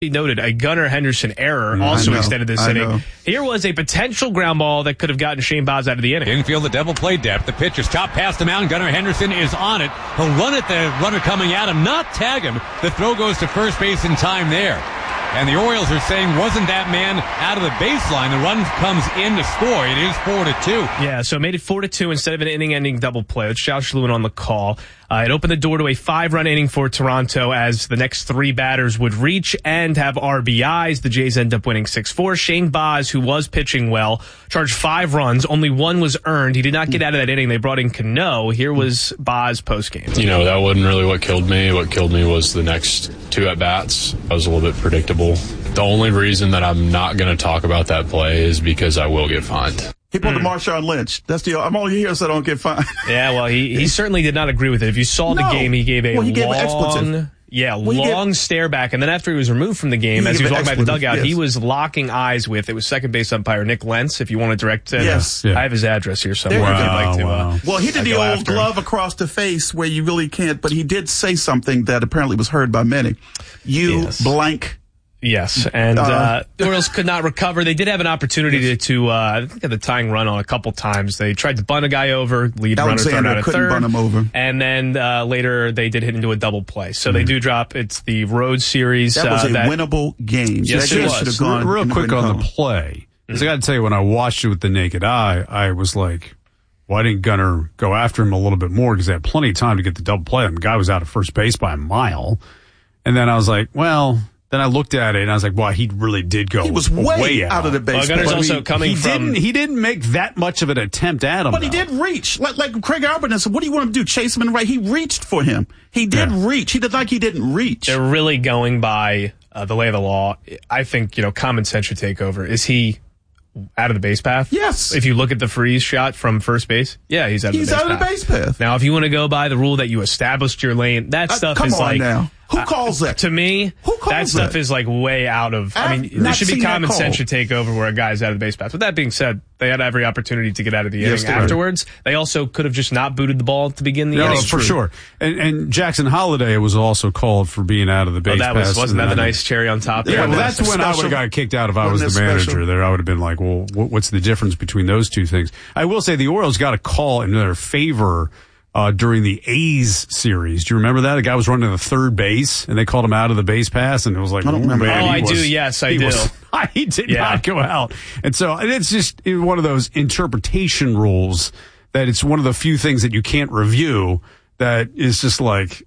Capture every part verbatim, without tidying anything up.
He noted a Gunnar Henderson error Mm, also I know, extended this I inning. know. Here was a potential ground ball that could have gotten Shane Baz out of the inning. Infield, the double play depth. The pitch is chopped past the mound. Gunnar Henderson is on it. He'll run at the runner coming at him, not tag him. The throw goes to first base in time there. And the Orioles are saying, wasn't that man out of the baseline? The run comes in to score. It is four to two. Yeah, so it made it four to two instead of an inning-ending double play. It's Josh Lewin on the call. Uh, it opened the door to a five-run inning for Toronto as the next three batters would reach and have R B Is. The Jays end up winning six four. Shane Baz, who was pitching well, charged five runs. Only one was earned. He did not get out of that inning. They brought in Cano. Here was Baz postgame. You know, that wasn't really what killed me. What killed me was the next two at-bats. That was a little bit predictable. The only reason that I'm not going to talk about that play is because I will get fined. He pulled mm. the Marshawn Lynch. That's the. I'm only here so I don't get fined. Yeah, well, he, he certainly did not agree with it. If you saw the no. game, he gave a well, he gave long, an expletive. yeah, well, long gave, stare back, and then after he was removed from the game, he as he was walking by the dugout, yes. he was locking eyes with it was second base umpire Nick Lentz. If you want to direct, uh, yes, yeah. I have his address here somewhere. Wow, if you'd like to. Wow. Uh, well, he did the old after. glove across the face where you really can't, but he did say something that apparently was heard by many. You yes. blank. Yes, and uh, uh, the Orioles could not recover. They did have an opportunity to, to uh, I think, the tying run on a couple times. They tried to bunt a guy over, lead runner thrown out of couldn't third, bunt him over. And then uh, later they did hit into a double play. So mm-hmm. they do drop. It's the road series. That was uh, a that, winnable game. Yes, that it was. Should have gone real real quick on home. the play. Because mm-hmm. I got to tell you, when I watched it with the naked eye, I was like, why didn't Gunnar go after him a little bit more? Because they had plenty of time to get the double play. The guy was out of first base by a mile. And then I was like, well... Then I looked at it and I was like, "Wow, he really did go." He was way, way out. out of the base. Well, Gunnar's also he, coming he from. Didn't, he didn't make that much of an attempt at him, but he though. did reach. Like, like Craig Albert said, "What do you want him to do? Chase him in the right?" He reached for him. He did yeah. reach. He did like he didn't reach. They're really going by uh, the lay of the law. I think you know common sense should take over. Is he out of the base path? Yes. If you look at the freeze shot from first base, yeah, he's out of he's the base out path. of the base path. Now, if you want to go by the rule that you established your lane, that uh, stuff come is on like now. Who uh, calls that? To me, Who calls that stuff that? is like way out of. I I've mean, there should be seen that common call. sense should take over where a guy's out of the base path. With that being said, they had every opportunity to get out of the Yes, inning they afterwards. did. They also could have just not booted the ball to begin the no, inning. for sure. And, and Jackson Holiday was also called for being out of the base oh, that was, pass. wasn't that the nice cherry on top? Yeah, there? well, that's when I would have got kicked out if I was the manager there. I would have been like, well, what's the difference between those two things? I will say the Orioles got a call in their favor uh, during the A's series. Do you remember that? A guy was running to the third base, and they called him out of the base pass, and it was like, I don't remember. Man, oh, I was, do. Yes, I he do. Was, he did yeah. not go out. And so and it's just one of those interpretation rules that it's one of the few things that you can't review that is just like,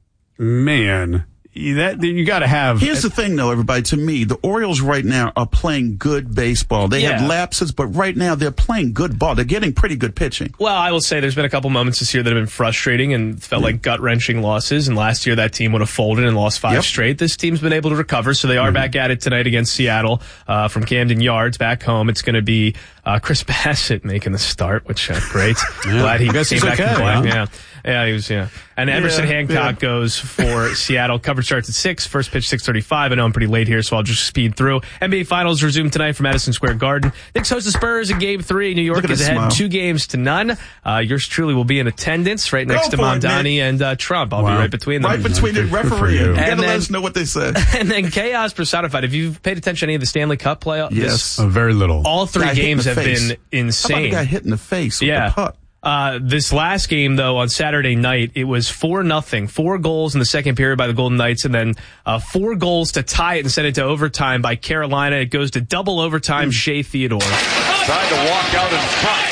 man, that you got to have. Here's the thing, though, everybody. To me, the Orioles right now are playing good baseball. They Yeah. have lapses, but right now they're playing good ball. They're getting pretty good pitching. Well, I will say there's been a couple moments this year that have been frustrating and felt like gut-wrenching losses. And last year that team would have folded and lost five Yep. straight. This team's been able to recover, so they are mm-hmm. back at it tonight against Seattle uh, from Camden Yards back home. It's going to be uh, Chris Bassett making the start, which uh, great. yeah. Glad he guess came he's back okay, to play. huh? Yeah. Yeah, he was, yeah. And Emerson Yeah, Hancock yeah. goes for Seattle. Coverage starts at six. First pitch, six thirty-five. I know I'm pretty late here, so I'll just speed through. N B A Finals resume tonight from Madison Square Garden. Knicks host the Spurs in Game three. New York is ahead smile. two games to none. Uh, yours truly will be in attendance right next Go to for it, Mamdani and uh, Trump. I'll Wow. be right between them. Right between the Good for referee you. and, And and let then- us know what they said. And then chaos personified. Have you paid attention to any of the Stanley Cup playoffs? Yes. Uh, very little. All three Guy hit in games the have face. been How about the insane. guy hit in the face with Yeah. the puck? Uh, this last game, though, on Saturday night, it was four nothing. Four goals in the second period by the Golden Knights, and then uh, four goals to tie it and send it to overtime by Carolina. It goes to double overtime. Mm. Shea Theodore. Tried to walk out in front.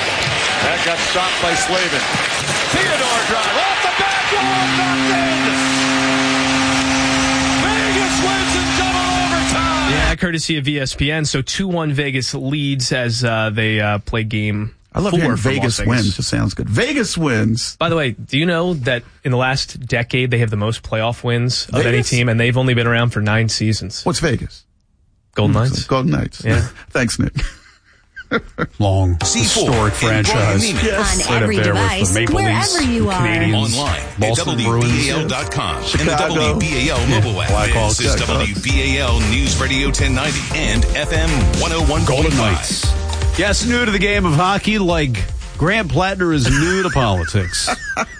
That got stopped by Slavin. Theodore drive off the back wall, knocked in. Vegas wins in double overtime. Yeah, courtesy of E S P N. So two one Vegas leads as uh, they uh, play game I love four hearing from Vegas Las Vegas. wins. It sounds good. Vegas wins. By the way, do you know that in the last decade they have the most playoff wins of any Vegas? team, and they've only been around for nine seasons? What's Vegas? Golden Knights. Golden Knights. Yeah. Thanks, Nick. Long, C four historic and Brian franchise. Neiman. Yes. On every Right up there with device, the Maple Leafs, wherever you the are. Canadians, Online at Boston W B A L dot com and the Chicago. W B A L mobile app. Blackhawks. This is W B A L News Radio ten ninety and F M one oh one point Golden five. Knights. Yes, new to the game of hockey, like Grant Plattner is new to politics.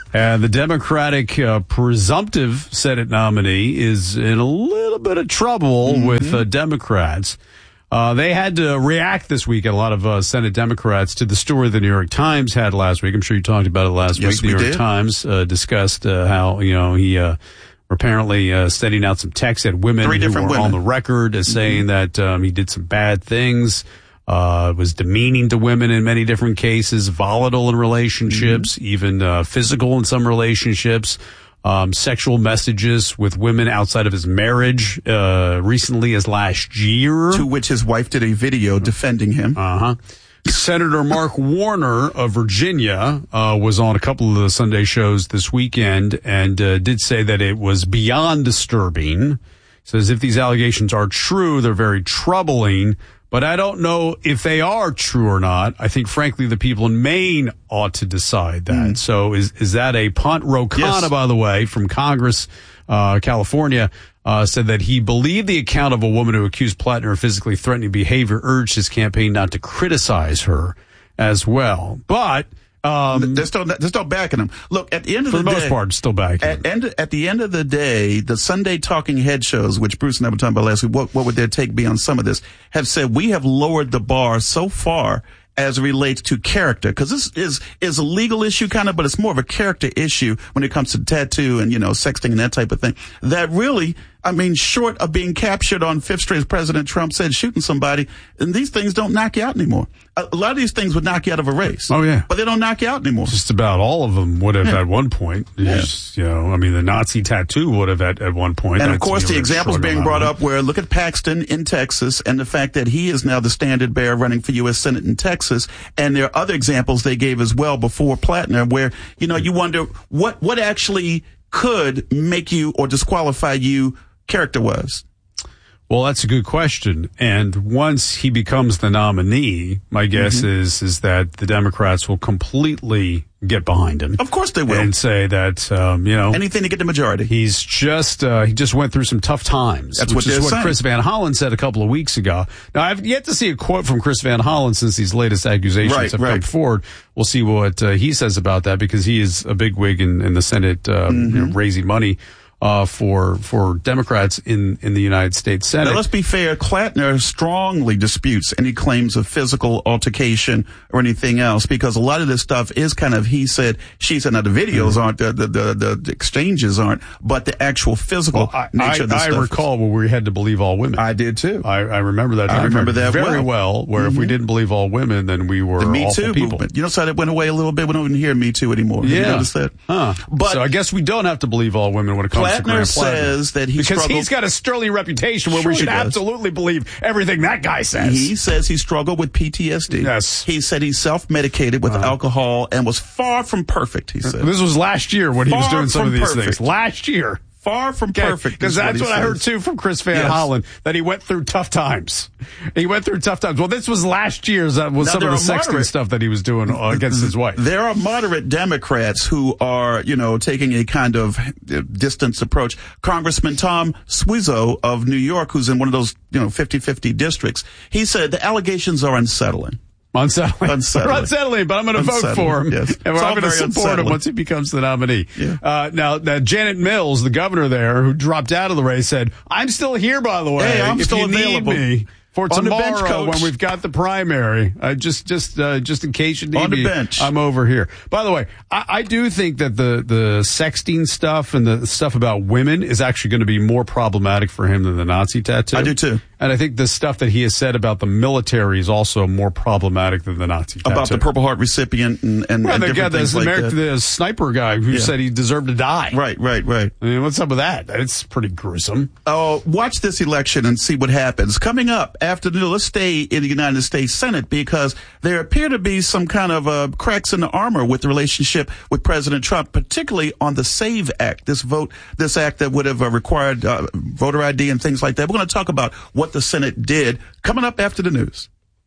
And the Democratic uh, presumptive Senate nominee is in a little bit of trouble mm-hmm. with uh, Democrats. Uh, they had to react this week, a lot of uh, Senate Democrats, to the story the New York Times had last week. I'm sure you talked about it last yes, week. The New York did. Times uh, discussed uh, how, you know, he uh, apparently uh, sending out some texts at women Three who were women. on the record as mm-hmm. saying that um, he did some bad things, uh, was demeaning to women in many different cases, volatile in relationships, mm-hmm. even uh, physical in some relationships. Um, sexual messages with women outside of his marriage, uh, recently as last year. To which his wife did a video defending him. Uh-huh. Senator Mark Warner of Virginia, uh, was on a couple of the Sunday shows this weekend and, uh, did say that it was beyond disturbing. Says if these allegations are true, they're very troubling. But I don't know if they are true or not. I think, frankly, the people in Maine ought to decide that. Mm. So is is that a punt? Ro Khanna, yes. by the way, from Congress, uh, California, uh, said that he believed the account of a woman who accused Plattner of physically threatening behavior, urged his campaign not to criticize her as well. But um, they're still they're still backing him. Look, at the end of for the, the day, most part, still backing at, him. End, at the end of the day, the Sunday talking head shows, which Bruce and I were talking about last week, what, what would their take be on some of this, have said we have lowered the bar so far as it relates to character, because this is is a legal issue kind of, but it's more of a character issue when it comes to tattoo and, you know, sexting and that type of thing. That really, I mean, short of being captured on Fifth Street, as President Trump said, shooting somebody, and these things don't knock you out anymore. A, a lot of these things would knock you out of a race. Oh, yeah. But they don't knock you out anymore. Just about all of them would have yeah. at one point. Yeah. Just, you know, I mean, the Nazi tattoo would have at, at one point. And, That's, of course, you know, the examples being brought one. up where, look at Paxton in Texas and the fact that he is now the standard bearer running for U S Senate in Texas. And there are other examples they gave as well before Plattner where, you know, you wonder what, what actually could make you or disqualify you character-wise. Well, that's a good question. And once he becomes the nominee, my guess mm-hmm. is is that the Democrats will completely get behind him. Of course they will. And say that, um, you know. Anything to get the majority. He's just, uh, he just went through some tough times. That's which what is what saying. Chris Van Hollen said a couple of weeks ago. Now, I've yet to see a quote from Chris Van Hollen since these latest accusations right, have right. come forward. We'll see what uh, he says about that because he is a big wig in, in the Senate, um, mm-hmm. you know, raising money. Uh, for, for Democrats in, in the United States Senate. Now, let's be fair. Plattner strongly disputes any claims of physical altercation or anything else because a lot of this stuff is kind of he said, she said. Now, the videos mm-hmm. aren't, the, the, the, the exchanges aren't, but the actual physical well, I, nature I, of the I stuff. I recall where we had to believe all women. I did too. I, I remember that. I remember that very well. well where mm-hmm. if we didn't believe all women, then we were the Me awful Too people. movement. You know, so that went away a little bit. We don't even hear Me Too anymore. Yeah. Have you noticed that? Huh. But so I guess we don't have to believe all women when it comes Plattner to Grant Plattner. says that he because struggled. he's got a sterling reputation where sure we should he does. absolutely believe everything that guy says. He says he struggled with P T S D. Yes. He said he self-medicated with uh-huh. alcohol and was far from perfect, he said. This was last year when far he was doing some of these perfect. things. Last year. Far from perfect. Because that's what, what I says. heard too from Chris Van yes. Hollen, that he went through tough times. He went through tough times. Well, this was last year's, that was now, some of the sexting moderate, stuff that he was doing uh, against his wife. There are moderate Democrats who are, you know, taking a kind of distance approach. Congressman Tom Suozzo of New York, who's in one of those, you know, fifty-fifty districts, he said the allegations are unsettling. Unsettling. Unsettling. unsettling, but I'm going to vote for him. Yes. And I'm going to support unsettling. him once he becomes the nominee. Yeah. Uh, now, now, Janet Mills, the governor there, who dropped out of the race, said, I'm still here, by the way. Hey, I'm if still you available. Need me for On the bench, tomorrow coach. when we've got the primary. Uh, just, just, uh, just in case you need On the me, bench. I'm over here. By the way, I, I do think that the, the sexting stuff and the stuff about women is actually going to be more problematic for him than the Nazi tattoo. I do too. And I think the stuff that he has said about the military is also more problematic than the Nazi tattoo. About the Purple Heart recipient and, and, well, and the different guy, things the, like American, that. the sniper guy who Yeah. said he deserved to die. Right, right, right. I mean, what's up with that? It's pretty gruesome. Oh, watch this election and see what happens. Coming up after the let's stay in the United States Senate because there appear to be some kind of uh, cracks in the armor with the relationship with President Trump, particularly on the SAVE Act, this vote, this act that would have uh, required uh, voter I D and things like that. We're going to talk about what the Senate did coming up after the news.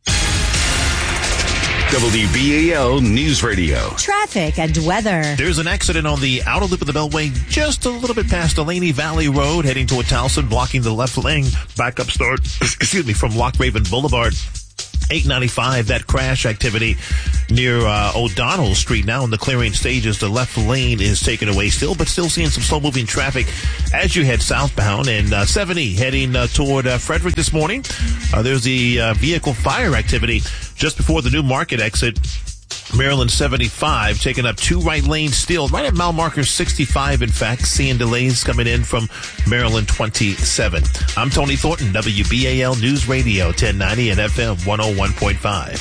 W B A L News Radio. Traffic and weather. There's an accident on the outer loop of the Beltway just a little bit past Delaney Valley Road heading toward Towson, blocking the left lane. Backup start, excuse me, from Lock Raven Boulevard. eight ninety-five, that crash activity near uh, O'Donnell Street now in the clearing stages. The left lane is taken away still, but still seeing some slow-moving traffic as you head southbound. And uh, seventy heading uh, toward uh, Frederick this morning. Uh, there's the uh, vehicle fire activity just before the New Market exit. Maryland seventy-five taking up two right lanes still, right at mile marker sixty-five, in fact, seeing delays coming in from Maryland twenty-seven. I'm Tony Thornton, W B A L News Radio ten ninety and F M one oh one point five.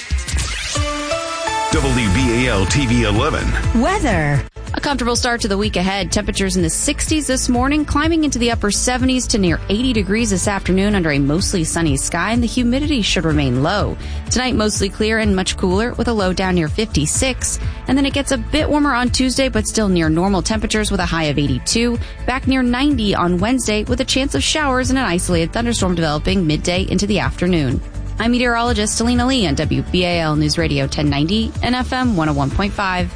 W B A L T V eleven. Weather. A comfortable start to the week ahead. Temperatures in the sixties this morning, climbing into the upper seventies to near eighty degrees this afternoon under a mostly sunny sky, and the humidity should remain low. Tonight, mostly clear and much cooler with a low down near fifty-six. And then it gets a bit warmer on Tuesday, but still near normal temperatures with a high of eighty-two. Back near ninety on Wednesday with a chance of showers and an isolated thunderstorm developing midday into the afternoon. I'm meteorologist Selena Lee on W B A L News Radio ten ninety and F M one oh one point five.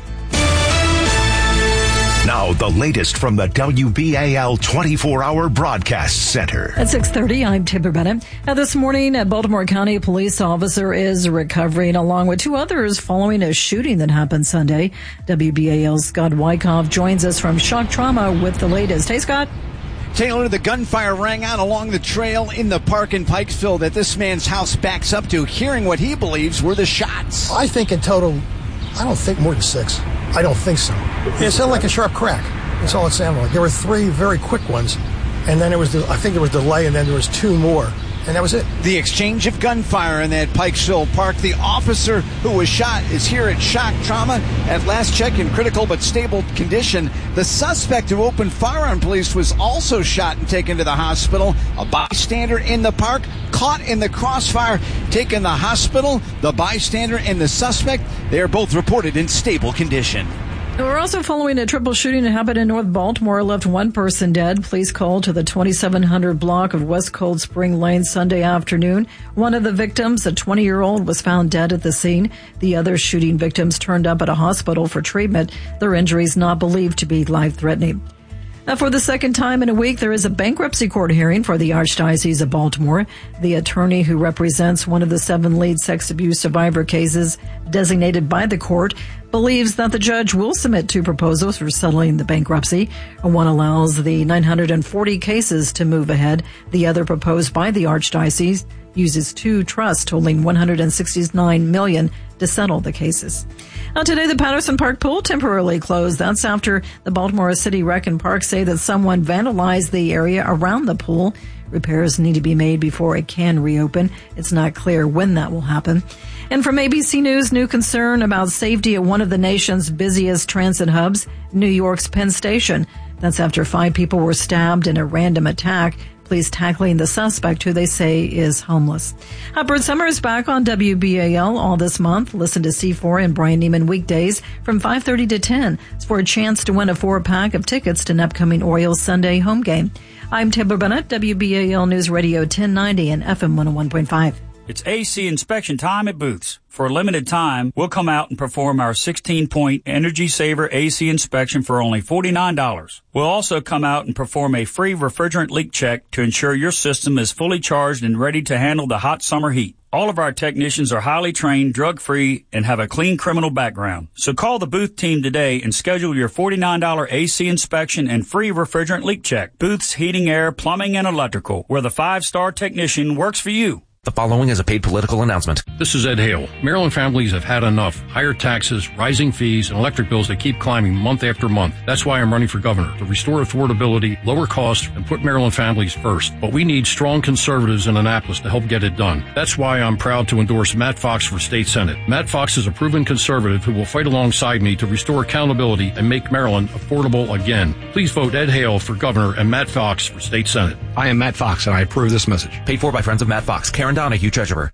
Now, the latest from the W B A L twenty-four hour Broadcast Center. At six thirty, I'm Timber Bennett. Now, this morning, a Baltimore County police officer is recovering along with two others following a shooting that happened Sunday. W B A L's Scott Wyckoff joins us from Shock Trauma with the latest. Hey, Scott. Taylor, the gunfire rang out along the trail in the park in Pikesville that this man's house backs up to, hearing what he believes were the shots. I think in total, I don't think more than six. I don't think so. It sounded like a sharp crack. That's all it sounded like. There were three very quick ones, and then it was, the, I think there was delay, and then there was two more, and that was it. The exchange of gunfire in that Pikesville Park. The officer who was shot is here at Shock Trauma. At last check, in critical but stable condition. The suspect who opened fire on police was also shot and taken to the hospital. A bystander in the park caught in the crossfire, taken to the hospital. The bystander and the suspect, they are both reported in stable condition. We're also following a triple shooting that happened in North Baltimore, left one person dead. Police called to the twenty-seven hundred block of West Cold Spring Lane Sunday afternoon. One of the victims, a twenty-year-old, was found dead at the scene. The other shooting victims turned up at a hospital for treatment. Their injuries not believed to be life-threatening. Now, for the second time in a week, there is a bankruptcy court hearing for the Archdiocese of Baltimore. The attorney who represents one of the seven lead sex abuse survivor cases designated by the court believes that the judge will submit two proposals for settling the bankruptcy. One allows the nine hundred forty cases to move ahead. The other, proposed by the Archdiocese, uses two trusts totaling one hundred sixty-nine million dollars to settle the cases. Now, today, the Patterson Park pool temporarily closed. That's after the Baltimore City Rec and Park say that someone vandalized the area around the pool. Repairs need to be made before it can reopen. It's not clear when that will happen. And from A B C News, new concern about safety at one of the nation's busiest transit hubs, New York's Penn Station. That's after five people were stabbed in a random attack. Police tackling the suspect, who they say is homeless. Hubbard Summer is back on W B A L all this month. Listen to C four and Brian Neiman weekdays from five thirty to ten. It's for a chance to win a four-pack of tickets to an upcoming Orioles Sunday home game. I'm Timber Bennett, W B A L News Radio ten ninety and F M one oh one point five. It's A C inspection time at Booth's. For a limited time, we'll come out and perform our sixteen-point Energy Saver A C inspection for only forty-nine dollars. We'll also come out and perform a free refrigerant leak check to ensure your system is fully charged and ready to handle the hot summer heat. All of our technicians are highly trained, drug-free, and have a clean criminal background. So call the Booth team today and schedule your forty-nine dollars A C inspection and free refrigerant leak check. Booth's Heating, Air, Plumbing, and Electrical, where the five-star technician works for you. The following is a paid political announcement. This is Ed Hale. Maryland families have had enough. Higher taxes, rising fees, and electric bills that keep climbing month after month. That's why I'm running for governor, to restore affordability, lower costs, and put Maryland families first. But we need strong conservatives in Annapolis to help get it done. That's why I'm proud to endorse Matt Fox for state senate. Matt Fox is a proven conservative who will fight alongside me to restore accountability and make Maryland affordable again. Please vote Ed Hale for governor and Matt Fox for state senate. I am Matt Fox, and I approve this message. Paid for by friends of Matt Fox. Karen Donahue, treasurer.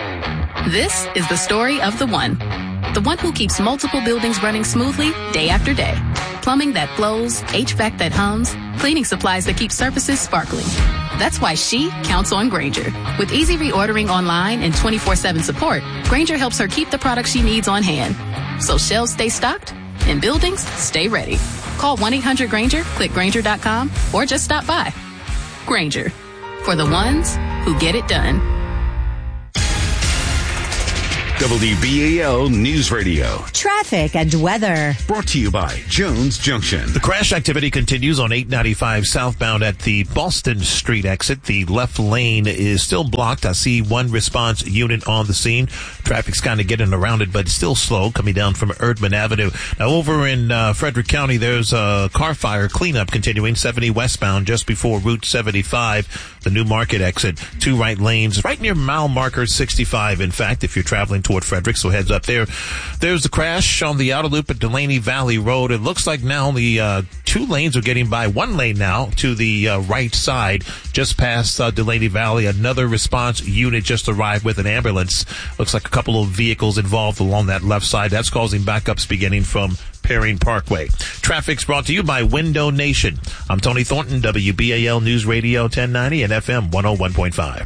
This is the story of the one. The one who keeps multiple buildings running smoothly day after day. Plumbing that flows, H V A C that hums, cleaning supplies that keep surfaces sparkling. That's why she counts on Grainger. With easy reordering online and twenty-four seven support, Grainger helps her keep the products she needs on hand. So shelves stay stocked and buildings stay ready. Call one eight hundred Grainger, click Grainger dot com, or just stop by. Grainger, for the ones who get it done. W B A L News Radio. Traffic and weather. Brought to you by Jones Junction. The crash activity continues on eight ninety-five southbound at the Boston Street exit. The left lane is still blocked. I see one response unit on the scene. Traffic's kind of getting around it, but it's still slow coming down from Erdman Avenue. Now over in uh, Frederick County, there's a car fire cleanup continuing seventy westbound just before Route seventy-five, the New Market exit. Two right lanes right near mile marker sixty-five, in fact, if you're traveling toward Frederick, so heads up there. There's the crash on the outer loop at Delaney Valley Road. It looks like now the uh, two lanes are getting by. One lane now to the uh, right side, just past uh, Delaney Valley. Another response unit just arrived with an ambulance. Looks like a couple of vehicles involved along that left side. That's causing backups beginning from Perrine Parkway. Traffic's brought to you by Window Nation. I'm Tony Thornton, W B A L News Radio ten ninety and F M one oh one point five.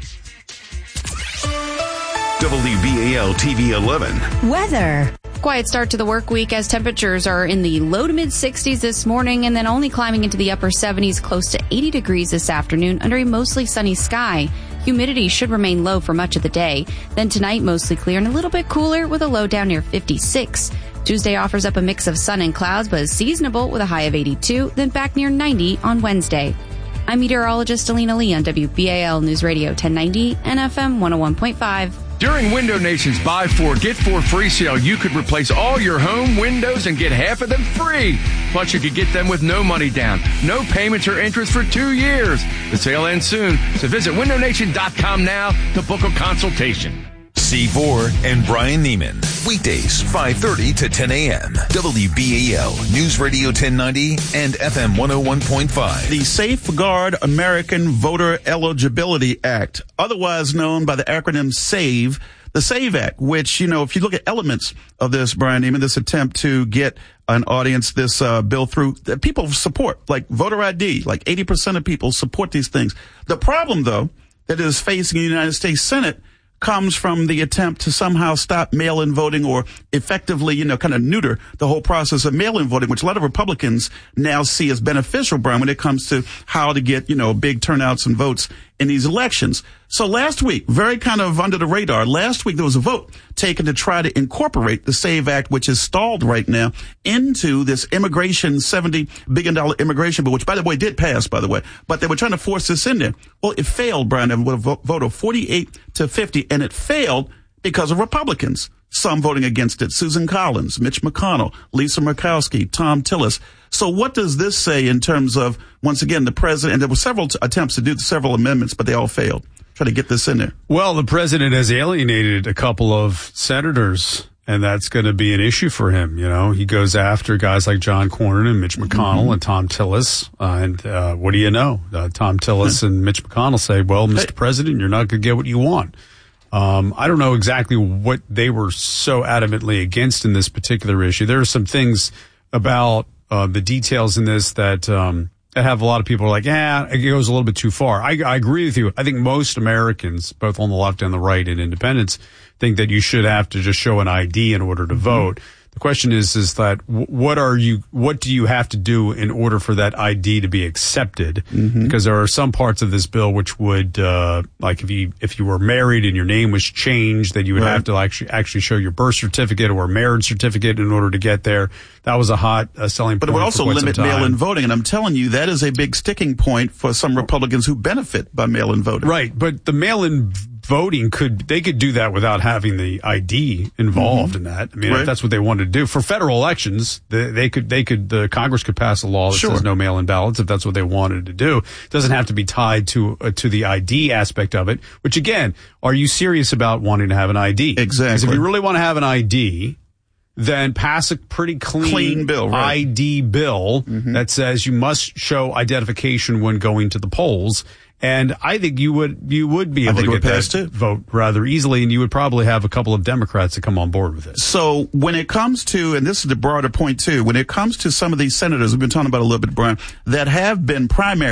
W B A L T V eleven. Weather. Quiet start to the work week as temperatures are in the low to mid sixties this morning and then only climbing into the upper seventies, close to eighty degrees this afternoon under a mostly sunny sky. Humidity should remain low for much of the day. Then tonight, mostly clear and a little bit cooler with a low down near fifty-six. Tuesday offers up a mix of sun and clouds, but is seasonable with a high of eighty-two, then back near ninety on Wednesday. I'm meteorologist Alina Lee on W B A L News Radio ten ninety and F M one oh one point five. During Window Nation's Buy Four, Get Four free sale, you could replace all your home windows and get half of them free. Plus, you could get them with no money down, no payments or interest for two years. The sale ends soon, so visit window nation dot com now to book a consultation. C four and Brian Neiman. Weekdays, five thirty to ten a.m. W B A L News Radio ten ninety and F M one oh one point five. The Safeguard American Voter Eligibility Act, otherwise known by the acronym SAVE. The SAVE Act, which, you know, if you look at elements of this, Brian Neiman, this attempt to get an audience, this uh, bill through, that people support, like voter I D, like eighty percent of people support these things. The problem, though, that is facing the United States Senate comes from the attempt to somehow stop mail-in voting or effectively, you know, kind of neuter the whole process of mail-in voting, which a lot of Republicans now see as beneficial, Brian, when it comes to how to get, you know, big turnouts and votes in these elections. So last week, very kind of under the radar, last week there was a vote taken to try to incorporate the SAVE Act, which is stalled right now, into this immigration, seventy billion dollars immigration bill, which, by the way, did pass, by the way. But they were trying to force this in there. Well, it failed, Brian, with a vote of forty-eight to fifty, and it failed because of Republicans. Some voting against it. Susan Collins, Mitch McConnell, Lisa Murkowski, Tom Tillis. So what does this say in terms of, once again, the president, and there were several t- attempts to do several amendments, but they all failed. Try to get this in there. Well, the president has alienated a couple of senators, and that's going to be an issue for him. You know, he goes after guys like John Cornyn and Mitch McConnell mm-hmm. and Tom Tillis. Uh, and uh, what do you know? Uh, Tom Tillis yeah. and Mitch McConnell say, well, Mister Hey. President, you're not going to get what you want. Um, I don't know exactly what they were so adamantly against in this particular issue. There are some things about uh, the details in this that um, that have a lot of people are like, yeah, it goes a little bit too far. I, I agree with you. I think most Americans, both on the left and the right and independents, think that you should have to just show an I D in order to mm-hmm. vote. The question is, is that what are you, what do you have to do in order for that I D to be accepted? Mm-hmm. Because there are some parts of this bill which would, uh, like if you, if you were married and your name was changed, that you would right. have to actually, actually show your birth certificate or marriage certificate in order to get there. That was a hot uh, selling point. But it would also limit mail-in voting. And I'm telling you, that is a big sticking point for some Republicans who benefit by mail-in voting. Right. But the mail-in voting could, they could do that without having the I D involved mm-hmm. in that. I mean, right. if that's what they wanted to do for federal elections, they, they could, they could, the Congress could pass a law that sure. says no mail-in ballots if that's what they wanted to do. It doesn't have to be tied to, uh, to the I D aspect of it, which again, are you serious about wanting to have an I D? Exactly. Because if you really want to have an I D, then pass a pretty clean, clean bill, right. I D bill mm-hmm. that says you must show identification when going to the polls. And I think you would you would be able to get that too. vote rather easily, and you would probably have a couple of Democrats that come on board with it. So when it comes to, and this is the broader point too, when it comes to some of these senators, we've been talking about a little bit, Brian, that have been primaried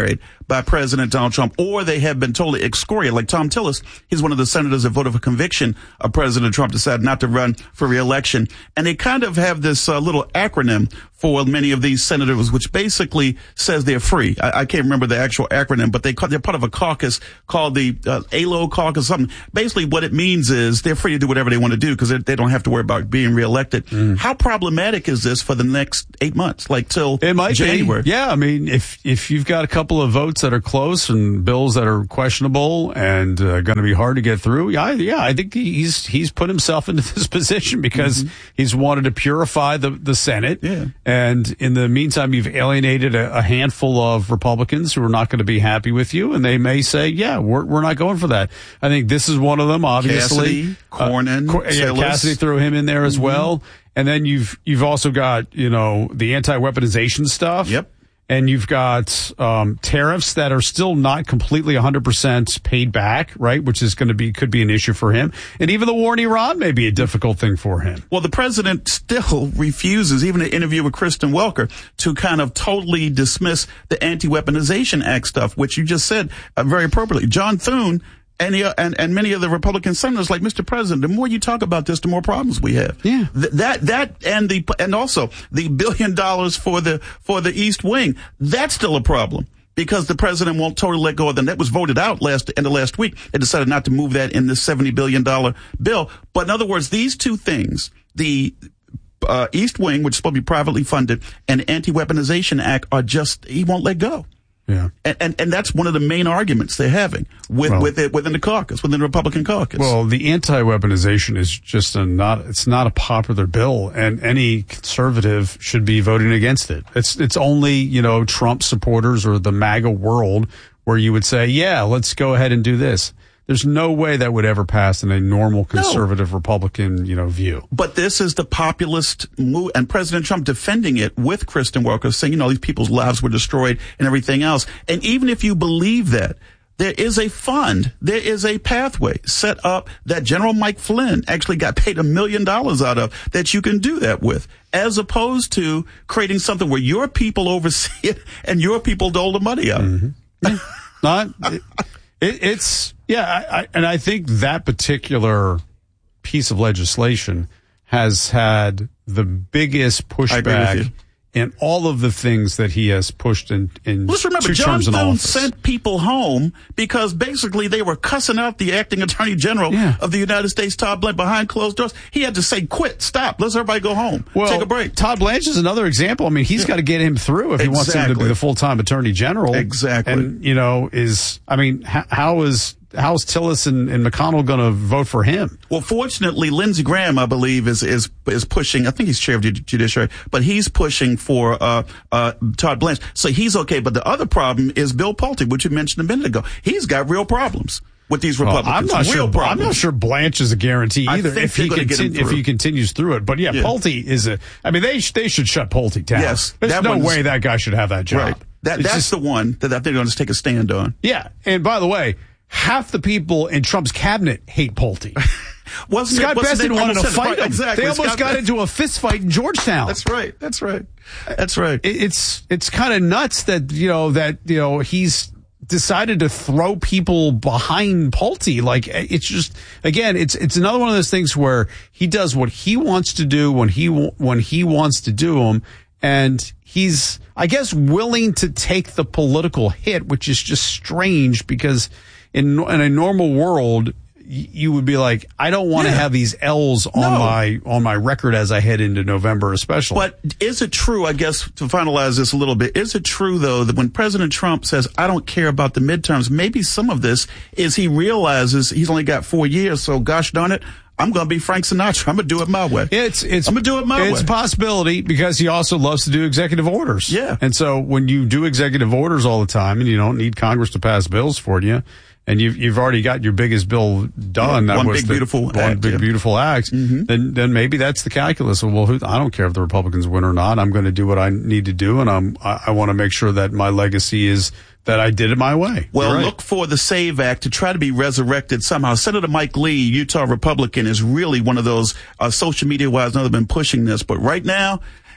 by President Donald Trump, or they have been totally excoriated. Like Tom Tillis, he's one of the senators that voted for conviction of President Trump, decided not to run for re-election. And they kind of have this uh, little acronym for many of these senators, which basically says they're free. I, I can't remember the actual acronym, but they call, they're part of a caucus called the uh, A L O caucus, something. Basically, what it means is they're free to do whatever they want to do because they don't have to worry about being reelected. Mm. How problematic is this for the next eight months, like till it might January? Be. Yeah, I mean, if if you've got a couple of votes that are close and bills that are questionable and uh, going to be hard to get through, yeah, yeah, I think he's he's put himself into this position because mm-hmm. he's wanted to purify the the Senate. Yeah. And in the meantime, you've alienated a, a handful of Republicans who are not going to be happy with you, and they may say, yeah, we're we're not going for that. I think this is one of them, obviously. Cassidy, Cornyn, uh, yeah, Cassidy threw him in there as mm-hmm. well. And then you've you've also got, you know, the anti-weaponization stuff. Yep. And you've got um, tariffs that are still not completely one hundred percent paid back, right? Which is going to be, could be an issue for him. And even the war in Iran may be a difficult thing for him. Well, the president still refuses, even in an interview with Kristen Welker, to kind of totally dismiss the Anti-Weaponization Act stuff, which you just said uh, very appropriately. John Thune and, the, and and many of the Republican senators, like, Mister President, the more you talk about this, the more problems we have. Yeah. Th- that that and the and also the billion dollars for the for the East Wing, that's still a problem because the president won't totally let go of them. That was voted out last end of last week. They decided not to move that in this seventy billion dollars bill. But in other words, these two things, the uh, East Wing, which is supposed to be privately funded, and the Anti-Weaponization Act, are just, he won't let go. Yeah. And, and and that's one of the main arguments they're having with well, with it within the caucus, within the Republican caucus. Well, the anti-weaponization is just a not it's not a popular bill, and any conservative should be voting against it. It's it's only, you know, Trump supporters or the MAGA world where you would say, yeah, let's go ahead and do this. There's no way that would ever pass in a normal conservative no. Republican, you know, view. But this is the populist move, and President Trump defending it with Kristen Welker, saying, you know, these people's lives were destroyed and everything else. And even if you believe that, there is a fund, there is a pathway set up that General Mike Flynn actually got paid a million dollars out of that you can do that with, as opposed to creating something where your people oversee it and your people dole the money out. Mm-hmm. Yeah. Not, it, it, it's, yeah, I, I, and I think that particular piece of legislation has had the biggest pushback in all of the things that he has pushed in, in Let's remember, two John terms in Thune office. sent people home because basically they were cussing out the acting attorney general yeah. of the United States, Todd Blanche, behind closed doors. He had to say, quit, stop, let's everybody go home, well, take a break. Todd Blanche is another example. I mean, he's yeah. got to get him through if he exactly. wants him to be the full-time attorney general. Exactly. And, you know, is, I mean, how, how is... How's Tillis and, and McConnell going to vote for him? Well, fortunately, Lindsey Graham, I believe, is is is pushing. I think he's chair of the judiciary, but he's pushing for uh uh Todd Blanche, so he's okay. But the other problem is Bill Pulte, which you mentioned a minute ago. He's got real problems with these Republicans. Well, I'm not real sure. problems. I'm not sure Blanche is a guarantee I either. think If he continu- if he continues through it, but yeah, yeah. Pulte is a. I mean, they they should shut Pulte down. Yes, there's no way that guy should have that job. Right. That that's just, the one that I think they're going to take a stand on. Yeah, and by the way, half the people in Trump's cabinet hate Pulte. wasn't Scott it, wasn't Bessent wanted to fight right, him. Exactly. They almost Scott got Be- into a fist fight in Georgetown. That's right. That's right. That's right. It, it's it's kind of nuts that you know that you know he's decided to throw people behind Pulte. Like, it's just, again, it's it's another one of those things where he does what he wants to do when he when he wants to do them, and he's, I guess, willing to take the political hit, which is just strange because in in a normal world, you would be like, I don't want to yeah. have these L's on no. my on my record as I head into November, especially. But is it true, I guess, to finalize this a little bit, is it true, though, that when President Trump says, I don't care about the midterms, maybe some of this is he realizes he's only got four years, so gosh darn it, I'm going to be Frank Sinatra. I'm going to do it my way. It's it's I'm going to do it my it's way. It's a possibility because he also loves to do executive orders. Yeah. And so when you do executive orders all the time and you don't need Congress to pass bills for you, and you've you've already got your biggest bill done, yeah, that one was big the, beautiful one act, big yeah. beautiful act. Mm-hmm. Then then maybe that's the calculus. Of, well, who, I don't care if the Republicans win or not. I'm going to do what I need to do, and I'm I, I want to make sure that my legacy is that I did it my way. Well, right. Look for the SAVE Act to try to be resurrected somehow. Senator Mike Lee, Utah Republican, is really one of those uh, social media wise. I know they've been pushing this, but right now,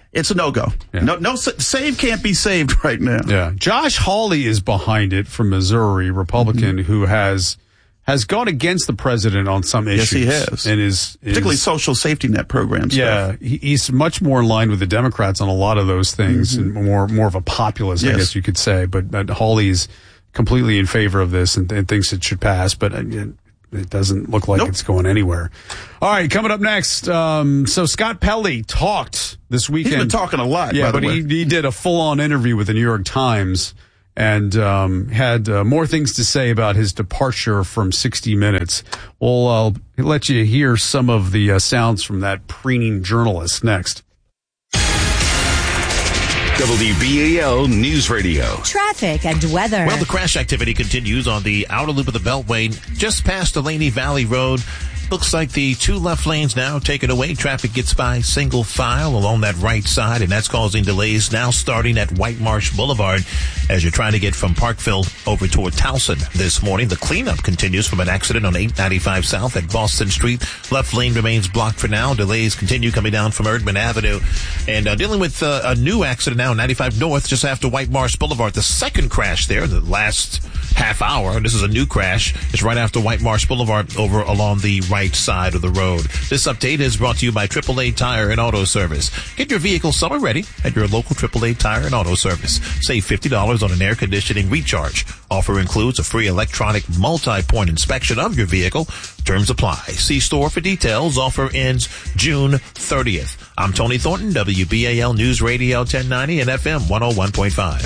it's a no-go. Yeah. No, no, save can't be saved right now. Yeah. Josh Hawley is behind it from Missouri, Republican, mm-hmm. who has has gone against the president on some issues. Yes, he has. And is, is particularly social safety net programs. Yeah. He, he's much more in line with the Democrats on a lot of those things mm-hmm. and more more of a populist, yes. I guess you could say. But, but Hawley's completely in favor of this and, and thinks it should pass. But uh, it doesn't look like nope. it's going anywhere. All right, coming up next. Um, so Scott Pelley talked this weekend. He's been talking a lot, yeah, by the but way. He, he did a full-on interview with the New York Times and um, had uh, more things to say about his departure from sixty minutes. Well, I'll let you hear some of the uh, sounds from that preening journalist next. W B A L News Radio. Traffic and weather. Well, the crash activity continues on the outer loop of the Beltway, just past Delaney Valley Road. Looks like the two left lanes now taken away. Traffic gets by single file along that right side, and that's causing delays now starting at White Marsh Boulevard as you're trying to get from Parkville over toward Towson this morning. The cleanup continues from an accident on eight ninety-five South at Boston Street. Left lane remains blocked for now. Delays continue coming down from Erdman Avenue. And uh, dealing with uh, a new accident now, ninety-five North, just after White Marsh Boulevard. The second crash there, the last half hour. This is a new crash. It's right after White Marsh Boulevard over along the right side of the road. This update is brought to you by triple A Tire and Auto Service. Get your vehicle summer ready at your local triple A Tire and Auto Service. Save fifty dollars on an air conditioning recharge. Offer includes a free electronic multi-point inspection of your vehicle. Terms apply. See store for details. Offer ends June thirtieth. I'm Tony Thornton, W B A L News Radio ten ninety and F M one oh one point five.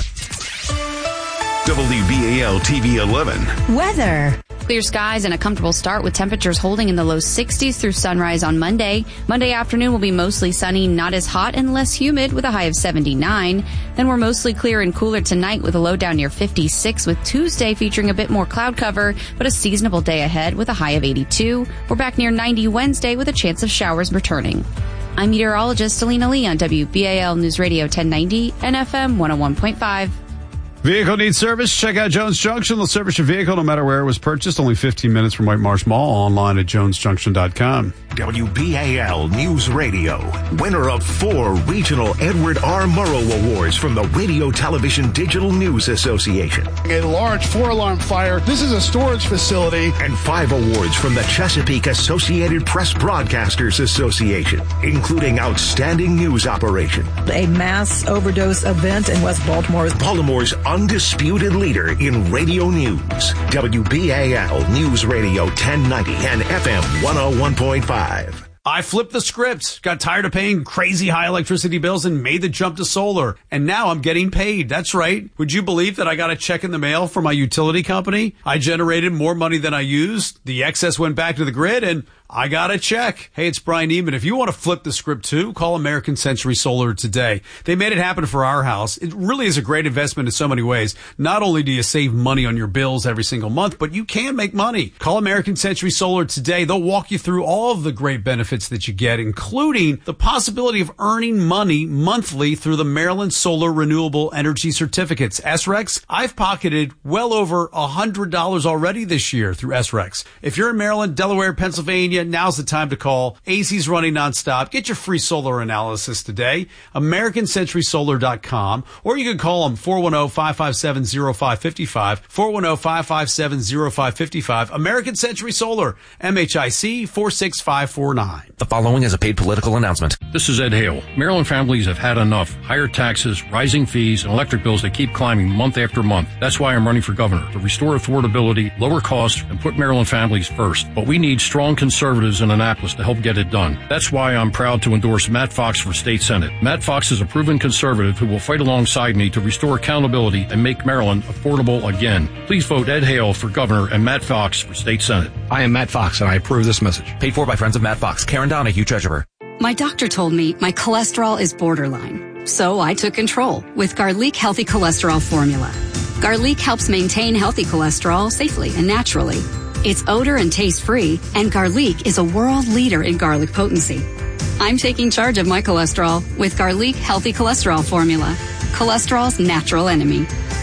W B A L T V eleven. Weather. Clear skies and a comfortable start with temperatures holding in the low sixties through sunrise on Monday. Monday afternoon will be mostly sunny, not as hot and less humid with a high of seventy-nine. Then we're mostly clear and cooler tonight with a low down near fifty-six, with Tuesday featuring a bit more cloud cover, but a seasonable day ahead with a high of eighty-two. We're back near ninety Wednesday with a chance of showers returning. I'm meteorologist Selena Lee on W B A L News Radio ten ninety and F M one oh one point five. Vehicle needs service? Check out Jones Junction. They'll service your vehicle no matter where it was purchased. Only fifteen minutes from White Marsh Mall. Online at jones junction dot com. W B A L News Radio. Winner of four regional Edward R. Murrow Awards from the Radio Television Digital News Association. A large four-alarm fire. This is a storage facility. And five awards from the Chesapeake Associated Press Broadcasters Association, including Outstanding News Operation. A mass overdose event in West Baltimore. Baltimore's undisputed leader in radio news. W B A L News Radio ten ninety and F M one oh one point five. I flipped the script, got tired of paying crazy high electricity bills and made the jump to solar. And now I'm getting paid. That's right. Would you believe that I got a check in the mail from my utility company? I generated more money than I used. The excess went back to the grid and I got a check. Hey, it's Brian Neiman. If you want to flip the script too, call American Century Solar today. They made it happen for our house. It really is a great investment in so many ways. Not only do you save money on your bills every single month, but you can make money. Call American Century Solar today. They'll walk you through all of the great benefits that you get, including the possibility of earning money monthly through the Maryland Solar Renewable Energy Certificates. S R E Cs, I've pocketed well over one hundred dollars already this year through S R E Cs. If you're in Maryland, Delaware, Pennsylvania, now's the time to call. A C's running nonstop. Get your free solar analysis today. American Century Solar dot com, or you can call them four one zero, five five seven, zero five five five, four one zero, five five seven, zero five five five. American Century Solar, M H I C four six five four nine. The following is a paid political announcement. This is Ed Hale. Maryland families have had enough. Higher taxes, rising fees, and electric bills that keep climbing month after month. That's why I'm running for governor, to restore affordability, lower costs, and put Maryland families first. But we need strong conservatives in Annapolis to help get it done. That's why I'm proud to endorse Matt Fox for state senate. Matt Fox is a proven conservative who will fight alongside me to restore accountability and make Maryland affordable again. Please vote Ed Hale for governor and Matt Fox for state senate. I am Matt Fox, and I approve this message. Paid for by friends of Matt Fox. Karen Donahue, treasurer. My doctor told me my cholesterol is borderline, so I took control with Garlic Healthy Cholesterol Formula. Garlic helps maintain healthy cholesterol safely and naturally. It's odor and taste-free, and Garlic is a world leader in garlic potency. I'm taking charge of my cholesterol with Garlic Healthy Cholesterol Formula, cholesterol's natural enemy.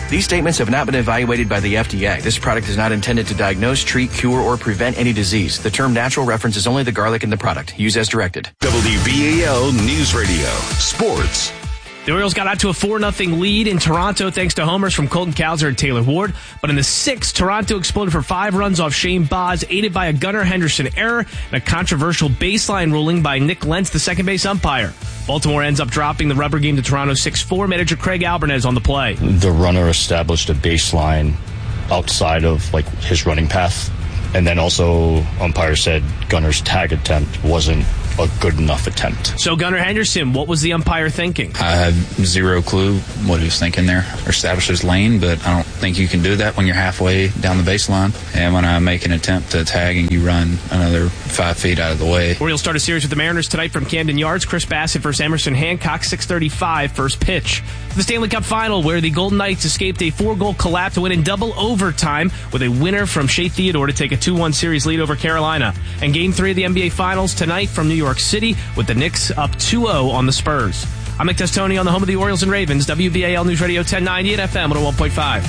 These statements have not been evaluated by the F D A. This product is not intended to diagnose, treat, cure, or prevent any disease. The term natural references only the garlic in the product. Use as directed. W B A L News Radio. Sports. The Orioles got out to a four nothing lead in Toronto thanks to homers from Colton Cowser and Taylor Ward. But in the sixth, Toronto exploded for five runs off Shane Baz, aided by a Gunnar Henderson error and a controversial baseline ruling by Nick Lentz, the second base umpire. Baltimore ends up dropping the rubber game to Toronto six four. Manager Craig Albernez on the play. The runner established a baseline outside of like his running path. And then also umpire said Gunnar's tag attempt wasn't a good enough attempt. So Gunnar Henderson, what was the umpire thinking? I have zero clue what he was thinking there. Established his lane, but I don't think you can do that when you're halfway down the baseline. And when I make an attempt to tag and you run another five feet out of the way. Orioles start a series with the Mariners tonight from Camden Yards. Chris Bassett versus Emerson Hancock, six thirty-five, first pitch. The Stanley Cup Final, where the Golden Knights escaped a four-goal collapse to win in double overtime with a winner from Shea Theodore to take a two one series lead over Carolina. And Game three of the N B A Finals tonight from New York City with the Knicks up two oh on the Spurs. I'm Nick Testoni on the home of the Orioles and Ravens, W B A L News Radio ten ninety and F M one oh one point five.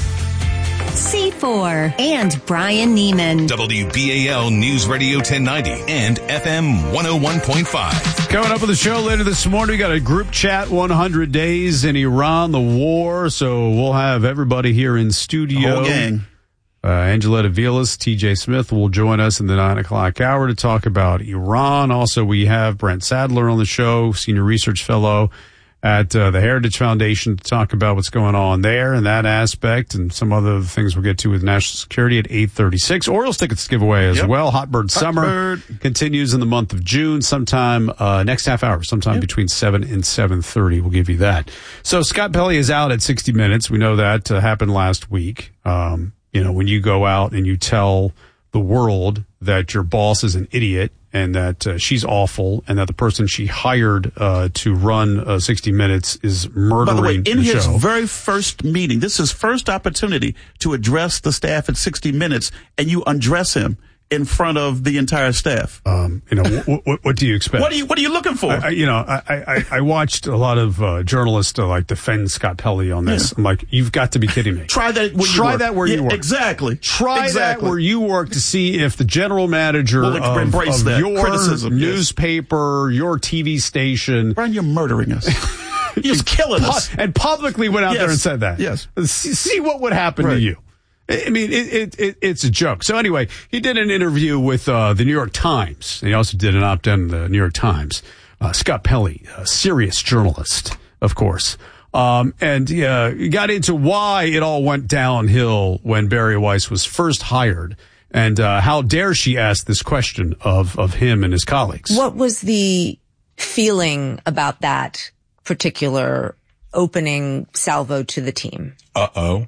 C four and Brian Neiman. W B A L News Radio ten ninety and F M one oh one point five. Coming up on the show later this morning, we got a group chat, one hundred days in Iran, the war. So we'll have everybody here in studio. The whole gang. Uh, Angeletta Vilas, T J Smith will join us in the nine o'clock hour to talk about Iran. Also, we have Brent Sadler on the show, senior research fellow at uh, the Heritage Foundation, to talk about what's going on there and that aspect and some other things we'll get to with national security at eight thirty-six. Orioles tickets to give away as yep. well. Hot Bird Summer Hot Bird. continues in the month of June, sometime uh, next half hour, sometime yep. between seven and seven thirty. We'll give you that. So Scott Pelley is out at sixty minutes. We know that uh, happened last week. Um, you know, when you go out and you tell the world that your boss is an idiot and that uh, she's awful and that the person she hired uh, to run uh, sixty minutes is murdering By the way, in the his show. very first meeting, this is his first opportunity to address the staff at sixty minutes, and you undress him in front of the entire staff. Um, you know, what, what, what do you expect? What are you What are you looking for? I, I, you know, I, I, I watched a lot of uh, journalists uh, like defend Scott Pelley on this. Yeah. I'm like, you've got to be kidding me. Try that. Where Try you work. that where yeah, you work. Exactly. Try exactly. that where you work to see if the general manager We'll of, embrace of that. your Criticism, yes. newspaper, your T V station. Brian, you're murdering us. You're just killing us. And publicly went out yes. there and said that. Yes. See, see what would happen right. to you. I mean, it, it, it, it's a joke. So anyway, he did an interview with uh, the New York Times. He also did an opt-in in the New York Times. Uh, Scott Pelley, a serious journalist, of course. Um, and uh, he got into why it all went downhill when Barry Weiss was first hired. And uh, how dare she ask this question of, of him and his colleagues. What was the feeling about that particular opening salvo to the team? Uh-oh.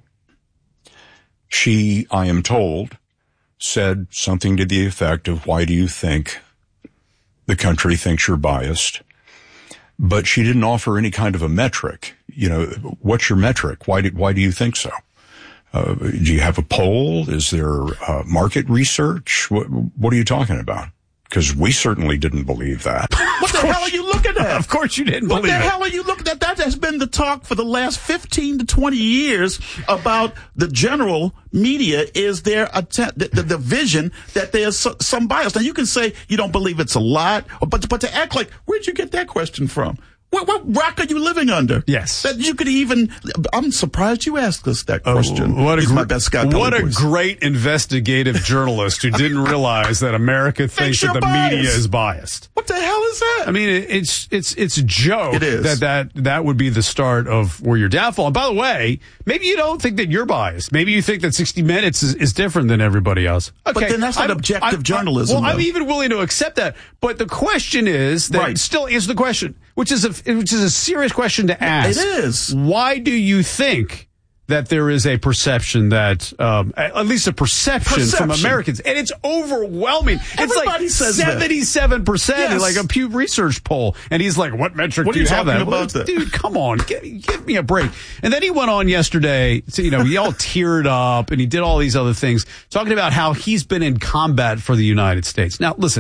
She, I am told, said something to the effect of, why do you think the country thinks you're biased? But she didn't offer any kind of a metric. You know, what's your metric? Why do, why do you think so? Uh, do you have a poll? Is there uh, market research? What, what are you talking about? Because we certainly didn't believe that. What the hell are you looking at? Of course you didn't what believe it. What the hell are you looking at? That has been the talk for the last fifteen to twenty years about the general media. Is there a te- the, the, the vision that there's so, some bias? Now, you can say you don't believe it's a lot, but, but to act like, where'd you get that question from? What, what rock are you living under? Yes. That you could even, I'm surprised you asked us that question. Oh, what a, He's gr- my best Scott what a voice. great investigative journalist who didn't realize that America thinks that the biased. media is biased. What the hell is that? I mean, it, it's, it's, it's a joke it is. that, that, that would be the start of where your downfall. And by the way, maybe you don't think that you're biased. Maybe you think that sixty minutes is, is different than everybody else. Okay. But then that's not I'm, objective I'm, journalism. Well, though. I'm even willing to accept that. But the question is that right. still answer the question, which is a, which is a serious question to ask. It is. Why do you think that there is a perception that, um, at least a perception, perception. from Americans, and it's overwhelming. Everybody it's says like seventy-seven percent yes. in like a Pew Research poll. And he's like, what metric what do you, you have that? About well, that? Dude, come on, give, give me a break. And then he went on yesterday, so, you know, he all teared up and he did all these other things, talking about how he's been in combat for the United States. Now, listen,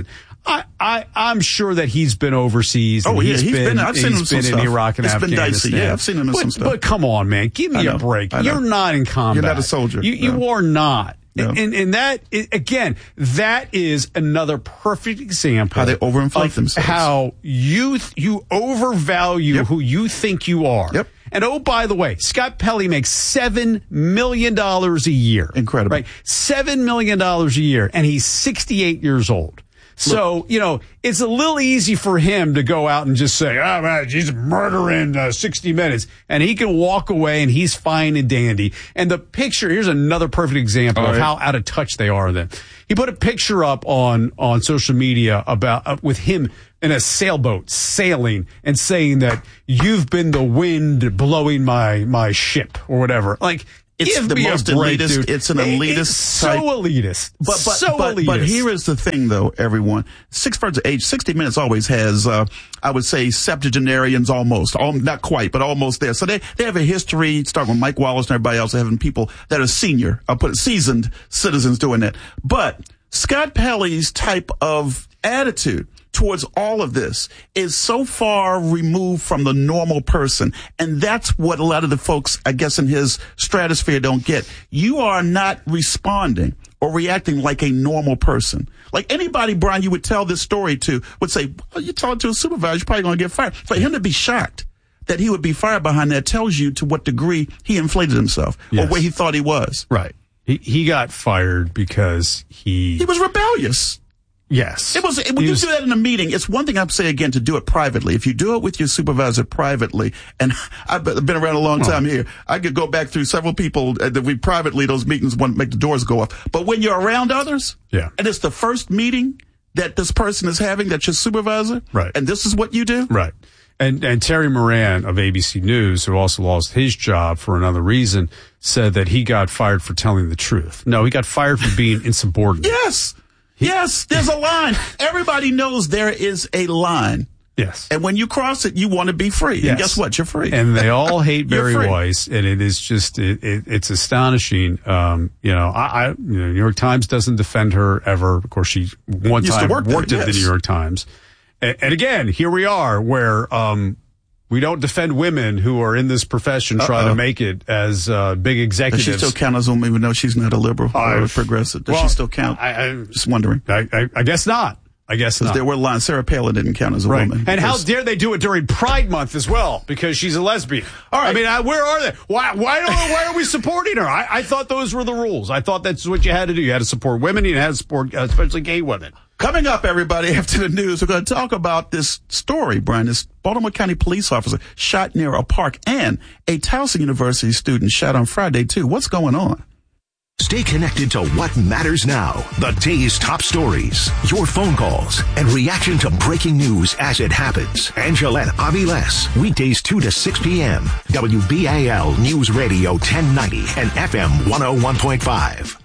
I, I, I'm sure that he's been overseas. Oh, and yeah, he's he's been, been- I've seen he's him some been in stuff. Iraq and It's been Afghanistan. dicey. Yeah, I've seen him in but, some stuff. But come on, man, give me I know, a break. I know. You're not in combat. You're not a soldier. You, you No. are not. No. And, and that, i- again, that is another perfect example. How they overinflate of themselves. How you, th- you overvalue Yep. who you think you are. Yep. And oh, by the way, Scott Pelley makes seven million dollars a year. Incredible. Right? seven million dollars a year. And he's sixty-eight years old. So, you know, it's a little easy for him to go out and just say, oh, man, he's murdering uh, sixty minutes. And he can walk away and he's fine and dandy. And the picture, here's another perfect example All of right. how out of touch they are then. He put a picture up on, on social media about, uh, with him in a sailboat sailing and saying that you've been the wind blowing my, my ship or whatever. Like, It's give the me most a break, elitist. dude. It's an It- elitist It's so type- elitist. But but so but, elitist. but here is the thing, though, everyone. Six Birds of Age, sixty Minutes always has, uh, I would say, septuagenarians almost, all, not quite, but almost there. So they, they have a history, starting with Mike Wallace and everybody else, having people that are senior, I'll put it, seasoned citizens doing that. But Scott Pelley's type of attitude towards all of this is so far removed from the normal person. And that's what a lot of the folks, I guess, in his stratosphere don't get. You are not responding or reacting like a normal person. Like anybody, Brian, you would tell this story to would say, well, you're talking to a supervisor, you're probably going to get fired. For him to be shocked that he would be fired behind that tells you to what degree he inflated himself Yes. or where he thought he was. Right. He, he got fired because he... He was rebellious. Yes. It was when He you was- do that in a meeting. It's one thing I'd say again to do it privately. If you do it with your supervisor privately, and I've been around a long time here, I could go back through several people that we privately those meetings want to make the doors go off. But when you're around others, Yeah. and it's the first meeting that this person is having, that's your supervisor, Right. and this is what you do, Right. And and Terry Moran of A B C News, who also lost his job for another reason, said that he got fired for telling the truth. No, he got fired for being insubordinate. Yes. Yes, there's a line. Everybody knows there is a line. Yes. And when you cross it, you want to be free. Yes. And guess what? You're free. And they all hate You're Barry free. Weiss, and it is just it, it, it's astonishing. Um, you know, I, I you know, New York Times doesn't defend her ever. Of course, she one Used to time work there, worked at the yes. New York Times, and, and again, here we are where um, we don't defend women who are in this profession trying Uh-oh. to make it as uh, big Does executives. she still count as a woman even though she's not a liberal or a I've- progressive? Does well, she still count? I, I, Just wondering. I, I, I guess not. I guess Because not. there were lines. Sarah Palin didn't count as a Right. woman. And how because- dare they do it during Pride Month as well? Because she's a lesbian. All right. I mean, I, where are they? Why? Why don't? Why are we supporting her? I, I thought those were the rules. I thought that's what you had to do. You had to support women. You had to support, uh, especially gay women. Coming up, everybody, after the news, we're going to talk about this story, Brian. This Baltimore County police officer shot near a park and a Towson University student shot on Friday, too. What's going on? Stay connected to what matters now. The day's top stories, your phone calls, and reaction to breaking news as it happens. Angela Aviles, weekdays two to six p.m. W B A L News Radio ten ninety and F M one oh one point five.